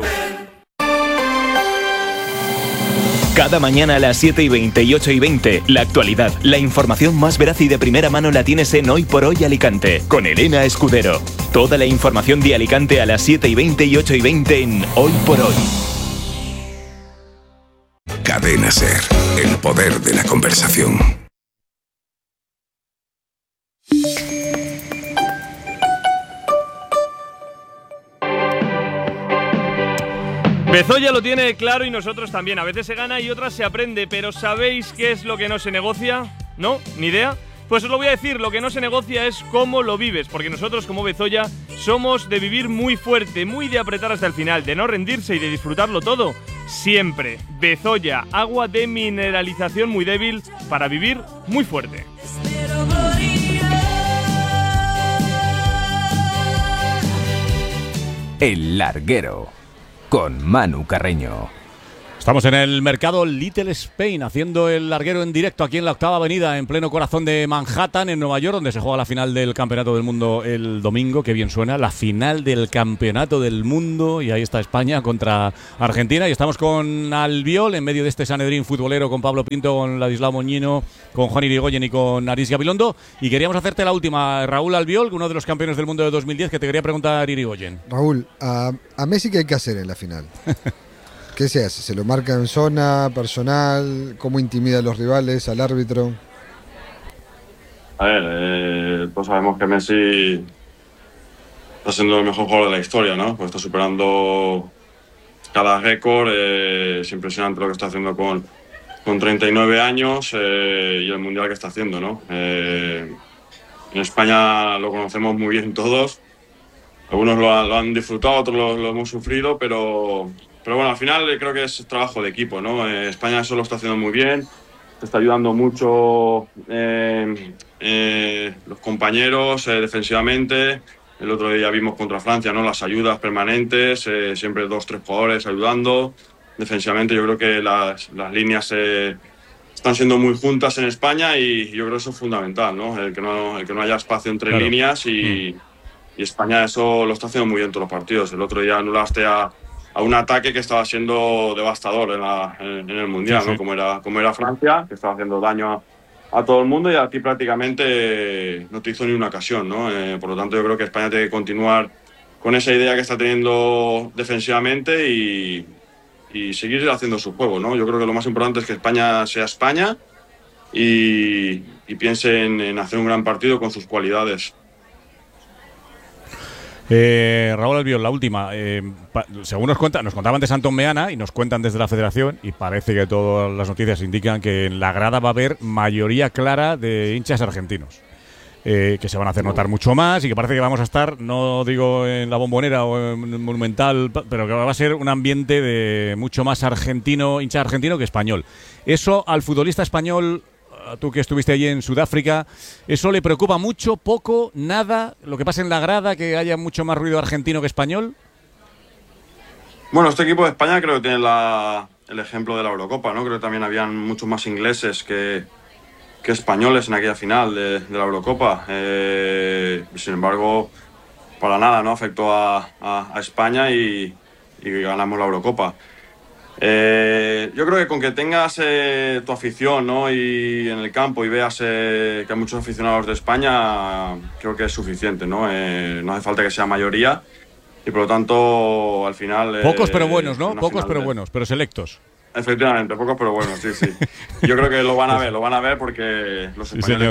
Cada mañana a las 7:20 y 8:20, la actualidad, la información más veraz y de primera mano la tienes en Hoy por Hoy Alicante, con Elena Escudero. Toda la información de Alicante a las 7:20 y 8:20 en Hoy por Hoy. Cadena SER, el poder de la conversación. Bezoya lo tiene claro y nosotros también. A veces se gana y otras se aprende, pero ¿sabéis qué es lo que no se negocia? ¿No? ¿Ni idea? Pues os lo voy a decir, lo que no se negocia es cómo lo vives, porque nosotros como Bezoya somos de vivir muy fuerte, muy de apretar hasta el final, de no rendirse y de disfrutarlo todo, siempre. Bezoya, agua de mineralización muy débil para vivir muy fuerte. El Larguero, con Manu Carreño. Estamos en el mercado Little Spain, haciendo el larguero en directo aquí en la Octava Avenida, en pleno corazón de Manhattan, en Nueva York, donde se juega la final del Campeonato del Mundo el domingo. Qué bien suena, la final del Campeonato del Mundo. Y ahí está España contra Argentina. Y estamos con Albiol, en medio de este Sanedrín futbolero, con Pablo Pinto, con Ladislao Moñino, con Juan Irigoyen y con Aris Gabilondo. Y queríamos hacerte la última, Raúl Albiol, uno de los campeones del mundo de 2010, que te quería preguntar, Irigoyen. Raúl, a Messi, ¿qué hay que hacer en la final? ¿Qué se hace? ¿Se lo marca en zona, personal? ¿Cómo intimida a los rivales, al árbitro? A ver, todos sabemos que Messi está siendo el mejor jugador de la historia, ¿no? Pues está superando cada récord, es impresionante lo que está haciendo con 39 años y el mundial que está haciendo, ¿no? En España lo conocemos muy bien todos, algunos lo han disfrutado, otros lo hemos sufrido, pero bueno, al final creo que es trabajo de equipo, ¿no? España eso lo está haciendo muy bien, te está ayudando mucho los compañeros defensivamente. El otro día vimos contra Francia, ¿no? Las ayudas permanentes, siempre 2-3 jugadores ayudando. Defensivamente yo creo que las líneas están siendo muy juntas en España y yo creo que eso es fundamental, ¿no? El que no haya espacio entre líneas y España eso lo está haciendo muy bien en todos los partidos. El otro día anulaste a un ataque que estaba siendo devastador en el Mundial, sí, ¿no? Como era Francia, que estaba haciendo daño a todo el mundo, y a ti prácticamente no te hizo ni una ocasión, ¿no? Por lo tanto, yo creo que España tiene que continuar con esa idea que está teniendo defensivamente y seguir haciendo su juego, ¿no? Yo creo que lo más importante es que España sea España y piense en hacer un gran partido con sus cualidades. Raúl Albiol, la última. Según nos contaban de Santos Meana y nos cuentan desde la Federación, y parece que todas las noticias indican que en la grada va a haber mayoría clara de hinchas argentinos, que se van a hacer notar mucho más y que parece que vamos a estar, no digo en la Bombonera o en Monumental, pero que va a ser un ambiente de mucho más argentino, hincha argentino que español. Eso al futbolista español, tú que estuviste allí en Sudáfrica, ¿eso le preocupa mucho, poco, nada? ¿Lo que pasa en la grada, que haya mucho más ruido argentino que español? Bueno, este equipo de España creo que tiene el ejemplo de la Eurocopa, ¿no? Creo que también habían muchos más ingleses que españoles en aquella final de la Eurocopa. Sin embargo, para nada, ¿no? Afectó a España y ganamos la Eurocopa. Yo creo que con que tengas tu afición, ¿no? Y en el campo y veas que hay muchos aficionados de España, creo que es suficiente, ¿no? No hace falta que sea mayoría y por lo tanto al final… Pocos pero buenos, ¿no? Pocos pero buenos, pero selectos. Efectivamente, pocos pero buenos, sí. Yo creo que lo van a ver porque los españoles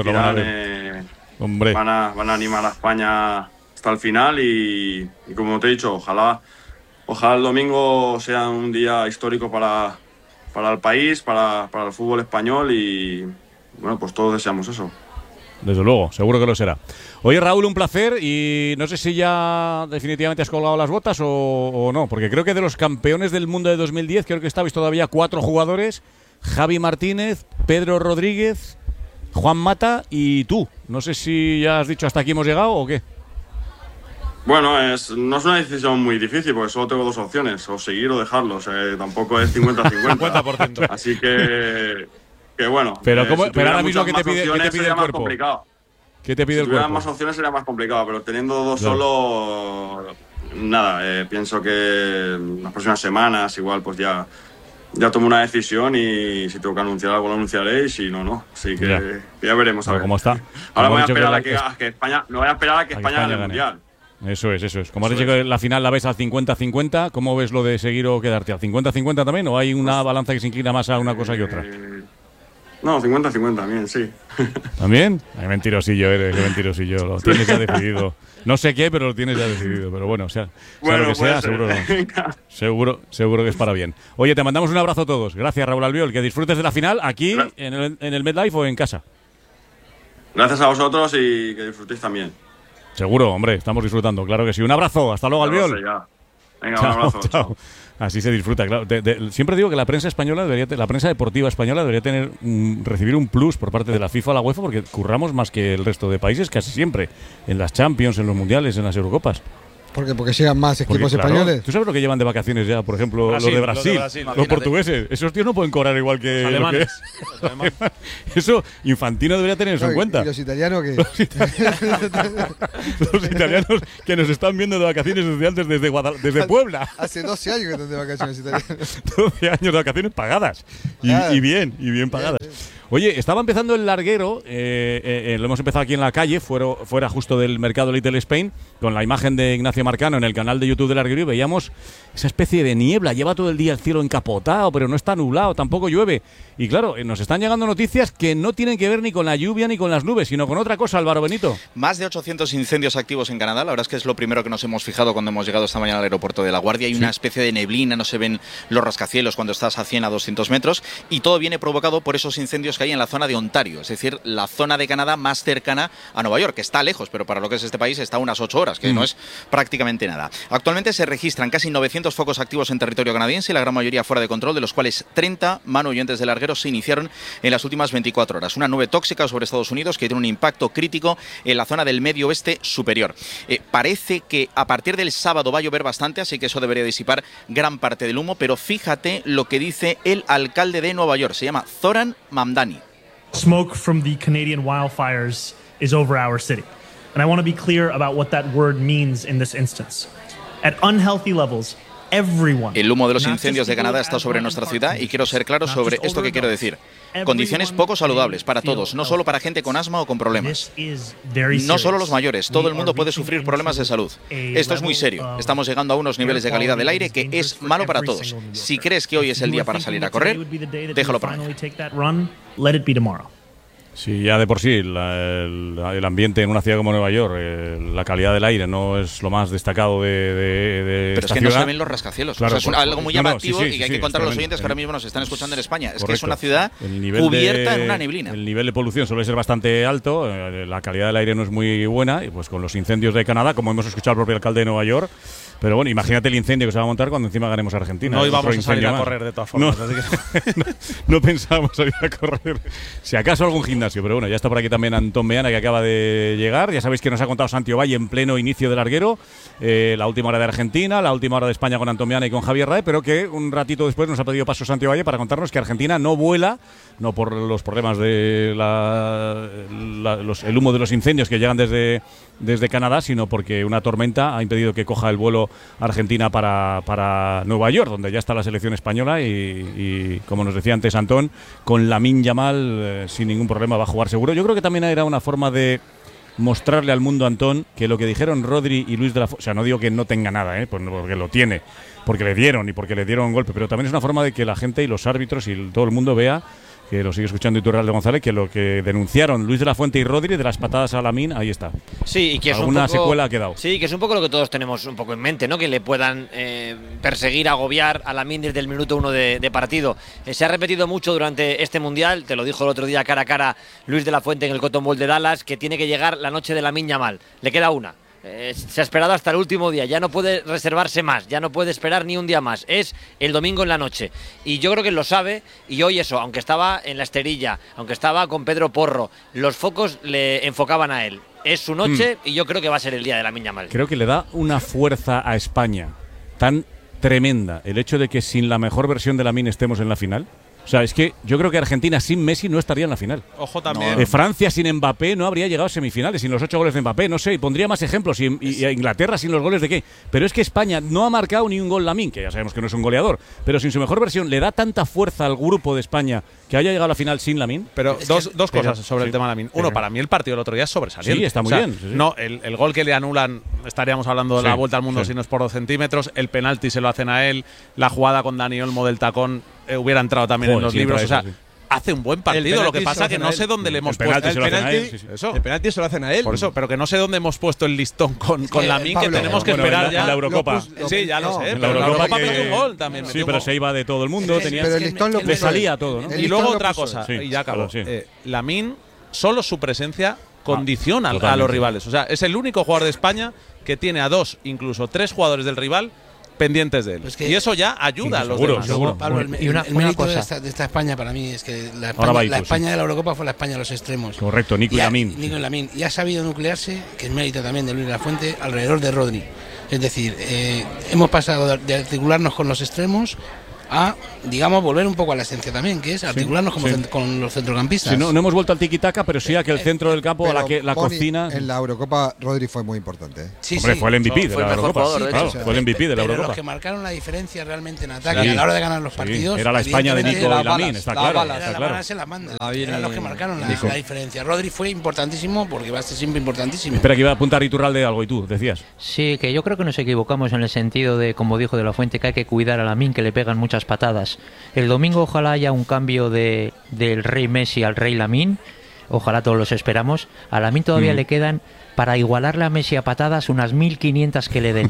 van a animar a España hasta el final y como te he dicho, ojalá el domingo sea un día histórico para el país, para el fútbol español y bueno, pues todos deseamos eso. Desde luego, seguro que lo será. Oye, Raúl, un placer, y no sé si ya definitivamente has colgado las botas o no, porque creo que de los campeones del mundo de 2010 creo que estabais todavía 4 jugadores: Javi Martínez, Pedro Rodríguez, Juan Mata y tú. No sé si ya has dicho hasta aquí hemos llegado o qué. Bueno, no es una decisión muy difícil porque solo tengo 2 opciones, o seguir o dejarlo, o sea, tampoco es 50-50. 50%. Así que bueno. Pero si ahora mismo ¿qué te pide el cuerpo? Más complicado. ¿Qué te pide el cuerpo? Si tuvieran más opciones sería más complicado, pero teniendo 2 solo, nada, pienso que en las próximas semanas igual pues ya tomo una decisión y si tengo que anunciar algo lo anunciaré y si no. Así que ya veremos a ver. ¿Cómo está? Ahora voy a esperar a que España gane el Mundial. Eso es. Como has dicho que la final la ves al 50-50, ¿cómo ves lo de seguir o quedarte? ¿Al 50-50 también o hay una balanza que se inclina más a una cosa que otra? No, 50-50 también, sí. ¿También? Qué mentirosillo eres, qué mentirosillo. Lo tienes ya decidido. No sé qué, pero lo tienes ya decidido. Pero bueno, sea lo que sea, seguro que es para bien. Oye, te mandamos un abrazo a todos. Gracias, Raúl Albiol. Que disfrutes de la final aquí en el MetLife o en casa. Gracias a vosotros y que disfrutéis también. Seguro, hombre, estamos disfrutando, claro que sí. Un abrazo, hasta luego, Albiol. Venga, un abrazo. Chao. Así se disfruta, claro. Siempre digo que la prensa española la prensa deportiva española debería recibir un plus por parte de la FIFA o la UEFA, porque curramos más que el resto de países casi siempre, en las Champions, en los Mundiales, en las Eurocopas. Porque llegan más equipos españoles. ¿Tú sabes lo que llevan de vacaciones ya? Por ejemplo, los de Brasil, los portugueses. Esos tíos no pueden cobrar igual que los alemanes. Eso Infantino debería tener eso en cuenta. ¿Y los italianos que los italianos que nos están viendo de vacaciones estudiantes desde Puebla. Hace 12 años que están de vacaciones italianos. 12 años de vacaciones pagadas. Y bien pagadas. Oye, estaba empezando el larguero, lo hemos empezado aquí en la calle, fuera justo del mercado Little Spain, con la imagen de Ignacio Marcano en el canal de YouTube del larguero, y veíamos esa especie de niebla. Lleva todo el día el cielo encapotado, pero no está nublado, tampoco llueve. Y claro, nos están llegando noticias que no tienen que ver ni con la lluvia ni con las nubes, sino con otra cosa, Álvaro Benito. Más de 800 incendios activos en Canadá. La verdad es que es lo primero que nos hemos fijado cuando hemos llegado esta mañana al aeropuerto de LaGuardia. Hay una especie de neblina, no se ven los rascacielos cuando estás a 100 a 200 metros, y todo viene provocado por esos incendios que hay en la zona de Ontario, es decir, la zona de Canadá más cercana a Nueva York, que está lejos, pero para lo que es este país está a unas 8 horas, que no es prácticamente nada. Actualmente se registran casi 900 focos activos en territorio canadiense, la gran mayoría fuera de control, de los cuales 30 Manu oyentes de largueros se iniciaron en las últimas 24 horas. Una nube tóxica sobre Estados Unidos que tiene un impacto crítico en la zona del medio oeste superior. Parece que a partir del sábado va a llover bastante, así que eso debería disipar gran parte del humo, pero fíjate lo que dice el alcalde de Nueva York, se llama Zoran Mamdani. Smoke from the Canadian wildfires is over our city. And I want to be clear about what that word means in this instance. At unhealthy levels, everyone. El humo de los incendios de Canadá está sobre nuestra ciudad y quiero ser claro sobre esto que quiero decir. Condiciones poco saludables para todos, no solo para gente con asma o con problemas. No solo los mayores, todo el mundo puede sufrir problemas de salud. Esto es muy serio. Estamos llegando a unos niveles de calidad del aire que es malo para todos. Si crees que hoy es el día para salir a correr, déjalo para mañana. Sí, ya de por sí el ambiente en una ciudad como Nueva York, la calidad del aire no es lo más destacado de Pero esta es que ciudad. no se ven los rascacielos. Claro, o sea, es algo muy llamativo y que hay que contar a los oyentes que ahora mismo nos están escuchando en España. Es que es una ciudad cubierta en una neblina. El nivel de polución suele ser bastante alto, la calidad del aire no es muy buena, y pues con los incendios de Canadá, como hemos escuchado al propio alcalde de Nueva York. Pero bueno, imagínate el incendio que se va a montar cuando encima ganemos a Argentina. No íbamos a salir a correr de todas formas. No pensábamos salir a correr. Si acaso algún gimnasio, pero bueno, ya está por aquí también Antón Meana, que acaba de llegar. Ya sabéis que nos ha contado Santi Ovalle en pleno inicio del larguero, la última hora de Argentina, la última hora de España con Antón Meana y con Javier Rae, pero que un ratito después nos ha pedido paso Santi Ovalle para contarnos que Argentina no vuela, no por los problemas de el humo de los incendios que llegan desde Canadá, sino porque una tormenta ha impedido que coja el vuelo Argentina para Nueva York, donde ya está la selección española y como nos decía antes Antón, con Lamine Yamal sin ningún problema va a jugar seguro. Yo creo que también era una forma de mostrarle al mundo, Antón, que lo que dijeron Rodri y Luis de la Fuente, o sea, no digo que no tenga nada, pues porque lo tiene, porque le dieron y porque le dieron golpe, pero también es una forma de que la gente y los árbitros y todo el mundo vea, que lo sigue escuchando Iturralde González, que lo que denunciaron Luis de la Fuente y Rodri de las patadas a Lamine, ahí está. Sí, y que es alguna un poco, secuela ha quedado. Sí, que es un poco lo que todos tenemos un poco en mente, ¿no? Que le puedan perseguir, agobiar a Lamine desde el minuto 1 de partido. Se ha repetido mucho durante este Mundial, te lo dijo el otro día cara a cara Luis de la Fuente en el Cotton Bowl de Dallas, que tiene que llegar la noche de Lamine Yamal. Le queda una. Se ha esperado hasta el último día, ya no puede reservarse más, ya no puede esperar ni un día más, es el domingo en la noche y yo creo que lo sabe y hoy eso, aunque estaba en la esterilla, aunque estaba con Pedro Porro, los focos le enfocaban a él, es su noche y yo creo que va a ser el día de Lamine Yamal. Creo que le da una fuerza a España tan tremenda el hecho de que sin la mejor versión de Lamine estemos en la final. O sea, es que yo creo que Argentina sin Messi no estaría en la final. Ojo también. Francia sin Mbappé no habría llegado a semifinales, sin los 8 goles de Mbappé, no sé, y pondría más ejemplos. Y Inglaterra sin los goles de qué. Pero es que España no ha marcado ni un gol Lamine, que ya sabemos que no es un goleador, pero sin su mejor versión le da tanta fuerza al grupo de España que haya llegado a la final sin Lamine. Pero dos cosas sobre el tema de Lamine. Uno, para mí el partido del otro día es sobresaliente. Sí, está muy bien. Sí. No, el gol que le anulan, estaríamos hablando de la vuelta al mundo si no es por 2 centímetros, el penalti se lo hacen a él, la jugada con Dani Olmo del tacón hubiera entrado también en los libros. O sea, hace un buen partido, lo que pasa que no sé dónde le hemos puesto el penalti se lo hacen a él. Por eso, pero que no sé dónde hemos puesto el listón con Lamine, que tenemos que esperar ya. En la Eurocopa. Sí, ya lo sé. En la Eurocopa metió un gol también. Sí, pero se iba de todo el mundo. Pero el listón lo le salía todo, ¿no? Y luego otra cosa, y ya acabo. Lamine, solo su presencia condiciona a los rivales. O sea, es el único jugador de España que tiene a 2, incluso 3 jugadores del rival pendientes de él. Y eso ya ayuda a los demás. Seguro. Pablo, el mérito de esta España para mí es que la España de la Eurocopa fue la España de los extremos. Correcto, Nico y Lamine. Y ha sabido nuclearse, que es mérito también de Luis de la Fuente, alrededor de Rodri. Es decir, hemos pasado de articularnos con los extremos a, digamos, volver un poco a la esencia también, que es articularnos con los centrocampistas. Sí, no hemos vuelto al tiki-taka, pero sí a que el centro del campo, a la cocina. En la Eurocopa, Rodri fue muy importante. Sí, hombre, fue el MVP de la Eurocopa. Fue el MVP de la Eurocopa. Los que marcaron la diferencia realmente en ataque a la hora de ganar los partidos. Era la España de Nico y Lamine, está claro. Eran los que marcaron la diferencia. Rodri fue importantísimo porque va a ser siempre importantísimo. Espera, que iba a apuntar Iturralde algo y tú decías. Sí, que yo creo que nos equivocamos en el sentido de, como dijo de la Fuente, que hay que cuidar a Lamine, que le pegan muchas patadas. El domingo ojalá haya un cambio del rey Messi al rey Lamine. Ojalá todos los esperamos. A Lamine todavía le quedan, para igualarle a Messi a patadas, unas 1500 que le den.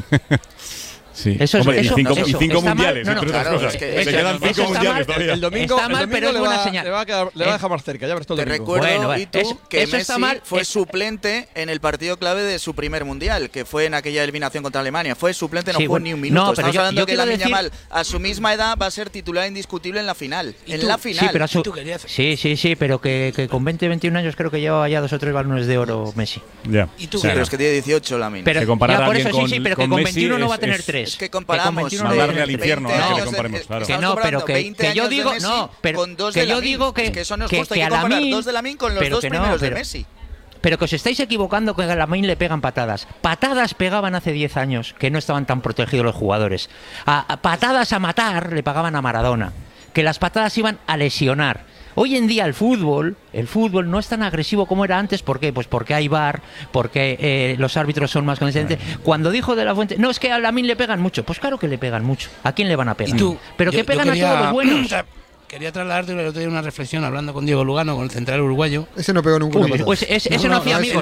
Sí. Eso, hombre, eso, y 5 entre mundiales, otras cosas. Se quedan 5 mundiales todavía. El domingo pero es buena señal. Le va a dejar más cerca, ya verás todo el domingo. Te recuerdo, que Messi fue suplente en el partido clave de su primer mundial, que fue en aquella eliminación contra Alemania. Fue suplente, no jugó ni un minuto. Estamos hablando que Lamine Yamal, a su misma edad, va a ser titular indiscutible en la final. En la final. Sí, pero sí, pero que con 20-21 años creo que llevaba ya 2 o 3 balones de oro Messi. Ya. ¿Y tú? Pero es que tiene 18 Lamine. Pero por eso sí, pero que con 21 no va a tener 3. Es que comparamos. Mandarle al infierno, que comparemos, claro. Que no, pero que yo digo, que yo digo que eso no es justo, hay que comparar 2 de Lamine con los 2 primeros de Messi. Pero que os estáis equivocando, que a Lamine le pegan patadas. Patadas pegaban hace 10 años, que no estaban tan protegidos los jugadores. A patadas a matar le pagaban a Maradona. Que las patadas iban a lesionar. Hoy en día el fútbol no es tan agresivo como era antes. ¿Por qué? Pues porque hay VAR, porque los árbitros son más conscientes. Cuando dijo de la Fuente, no, es que a Lamine le pegan mucho. Pues claro que le pegan mucho. ¿A quién le van a pegar? Pero que pegan a todos los buenos. Quería trasladarte el otro día una reflexión hablando con Diego Lugano, con el central uruguayo. Ese no pegó nunca. Pues ese no hacía amigos,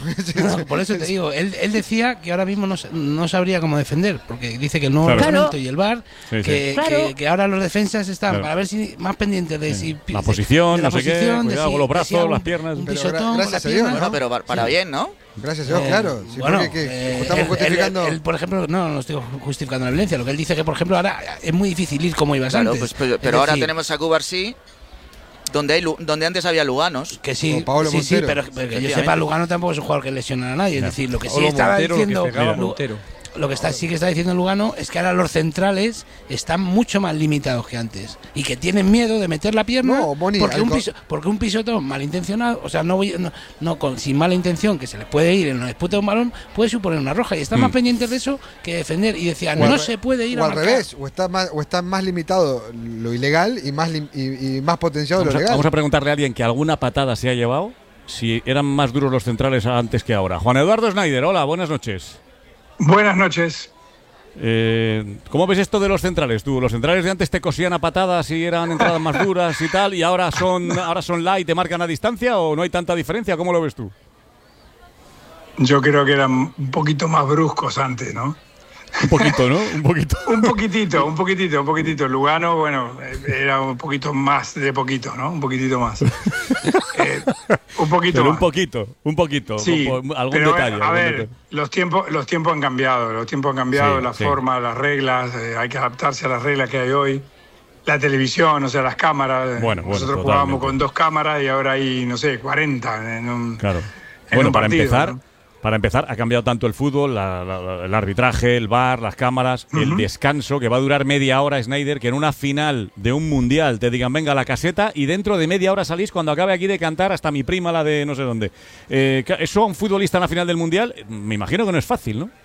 por eso te digo, él decía que ahora mismo no sabría cómo defender, porque dice que el nuevo reglamento y el VAR, que ahora los defensas están para ver si más pendientes de si la posición, no sé qué, cuidado con los brazos, las piernas. Gracias a Dios, bueno, pero para bien, ¿no? Gracias a Dios, claro. Sí, bueno, estamos justificando. Él, por ejemplo, no estoy justificando la violencia. Lo que él dice que, por ejemplo, ahora es muy difícil ir como ibas antes. Pues, pero ahora tenemos a Cubarsí, donde antes había Luganos. Que sí, pero que yo sepa, Lugano tampoco es un jugador que lesiona a nadie. Es decir, lo que sí estaba diciendo lo que sí que está diciendo Lugano es que ahora los centrales están mucho más limitados que antes y que tienen miedo de meter la pierna porque un pisotón malintencionado, o sea, sin mala intención, que se les puede ir en una disputa de un balón, puede suponer una roja y están más pendientes de eso que defender y decían, no se puede ir a marcar. O al revés, o está más limitado lo ilegal y más potenciado lo legal. Vamos a preguntarle a alguien que alguna patada se ha llevado, si eran más duros los centrales antes que ahora. Juan Eduardo Schneider, hola, buenas noches. Buenas noches. ¿Cómo ves esto de los centrales tú? ¿Los centrales de antes te cosían a patadas y eran entradas más duras y tal, y ahora son light y te marcan a distancia, o no hay tanta diferencia? ¿Cómo lo ves tú? Yo creo que eran un poquito más bruscos antes, ¿no? Un poquito, ¿no? Un poquito. un poquitito. Lugano, bueno, era un poquito más de poquito, ¿no? Un poquitito más. Un poquito pero más. Un poquito. Sí, algún pero detalle. A ver, los tiempos han cambiado. Las formas, las reglas. Hay que adaptarse a las reglas que hay hoy. La televisión, o sea, las cámaras. Nosotros jugábamos con 2 cámaras y ahora hay, no sé, 40 en un Claro. En un para partido, empezar... ¿no? Para empezar, ha cambiado tanto el fútbol, el arbitraje, el VAR, las cámaras, el descanso, que va a durar media hora, Schneider, que en una final de un mundial te digan, venga a la caseta, y dentro de media hora salís cuando acabe aquí de cantar hasta mi prima, la de no sé dónde. Eso a un futbolista en la final del mundial, me imagino que no es fácil, ¿no?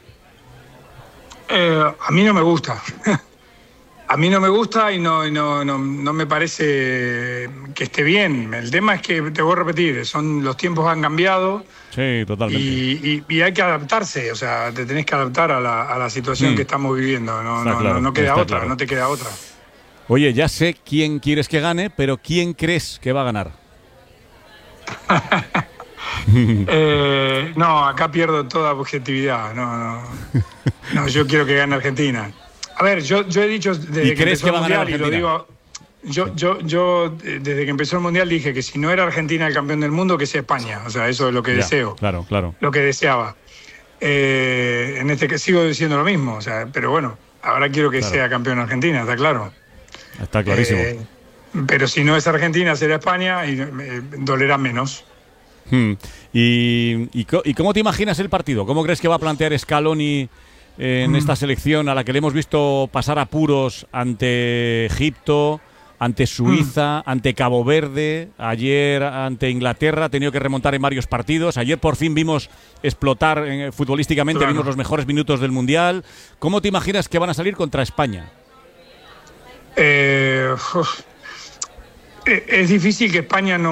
A mí no me gusta. A mí no me gusta y no me parece que esté bien. El tema es que, te voy a repetir, los tiempos han cambiado. Sí, totalmente. Y hay que adaptarse, o sea, te tenés que adaptar a la situación que estamos viviendo. No queda otra, claro. No te queda otra. Oye, ya sé quién quieres que gane, pero ¿quién crees que va a ganar? No, acá pierdo toda objetividad. No, yo quiero que gane Argentina. A ver, yo he dicho desde que empezó el Mundial y lo digo... Yo desde que empezó el Mundial dije que si no era Argentina el campeón del mundo, que sea España. O sea, eso es lo que deseo. Claro. Lo que deseaba. En este que sigo diciendo lo mismo. O sea, pero bueno, ahora quiero que sea campeón Argentina, está claro. Está clarísimo. Pero si no es Argentina, será España y dolerá menos. ¿Y cómo te imaginas el partido? ¿Cómo crees que va a plantear Scaloni en esta selección a la que le hemos visto pasar apuros ante Egipto, ante Suiza, ante Cabo Verde, ayer ante Inglaterra, ha tenido que remontar en varios partidos, ayer por fin vimos explotar futbolísticamente, vimos los mejores minutos del Mundial? ¿Cómo te imaginas que van a salir contra España? Es difícil que España no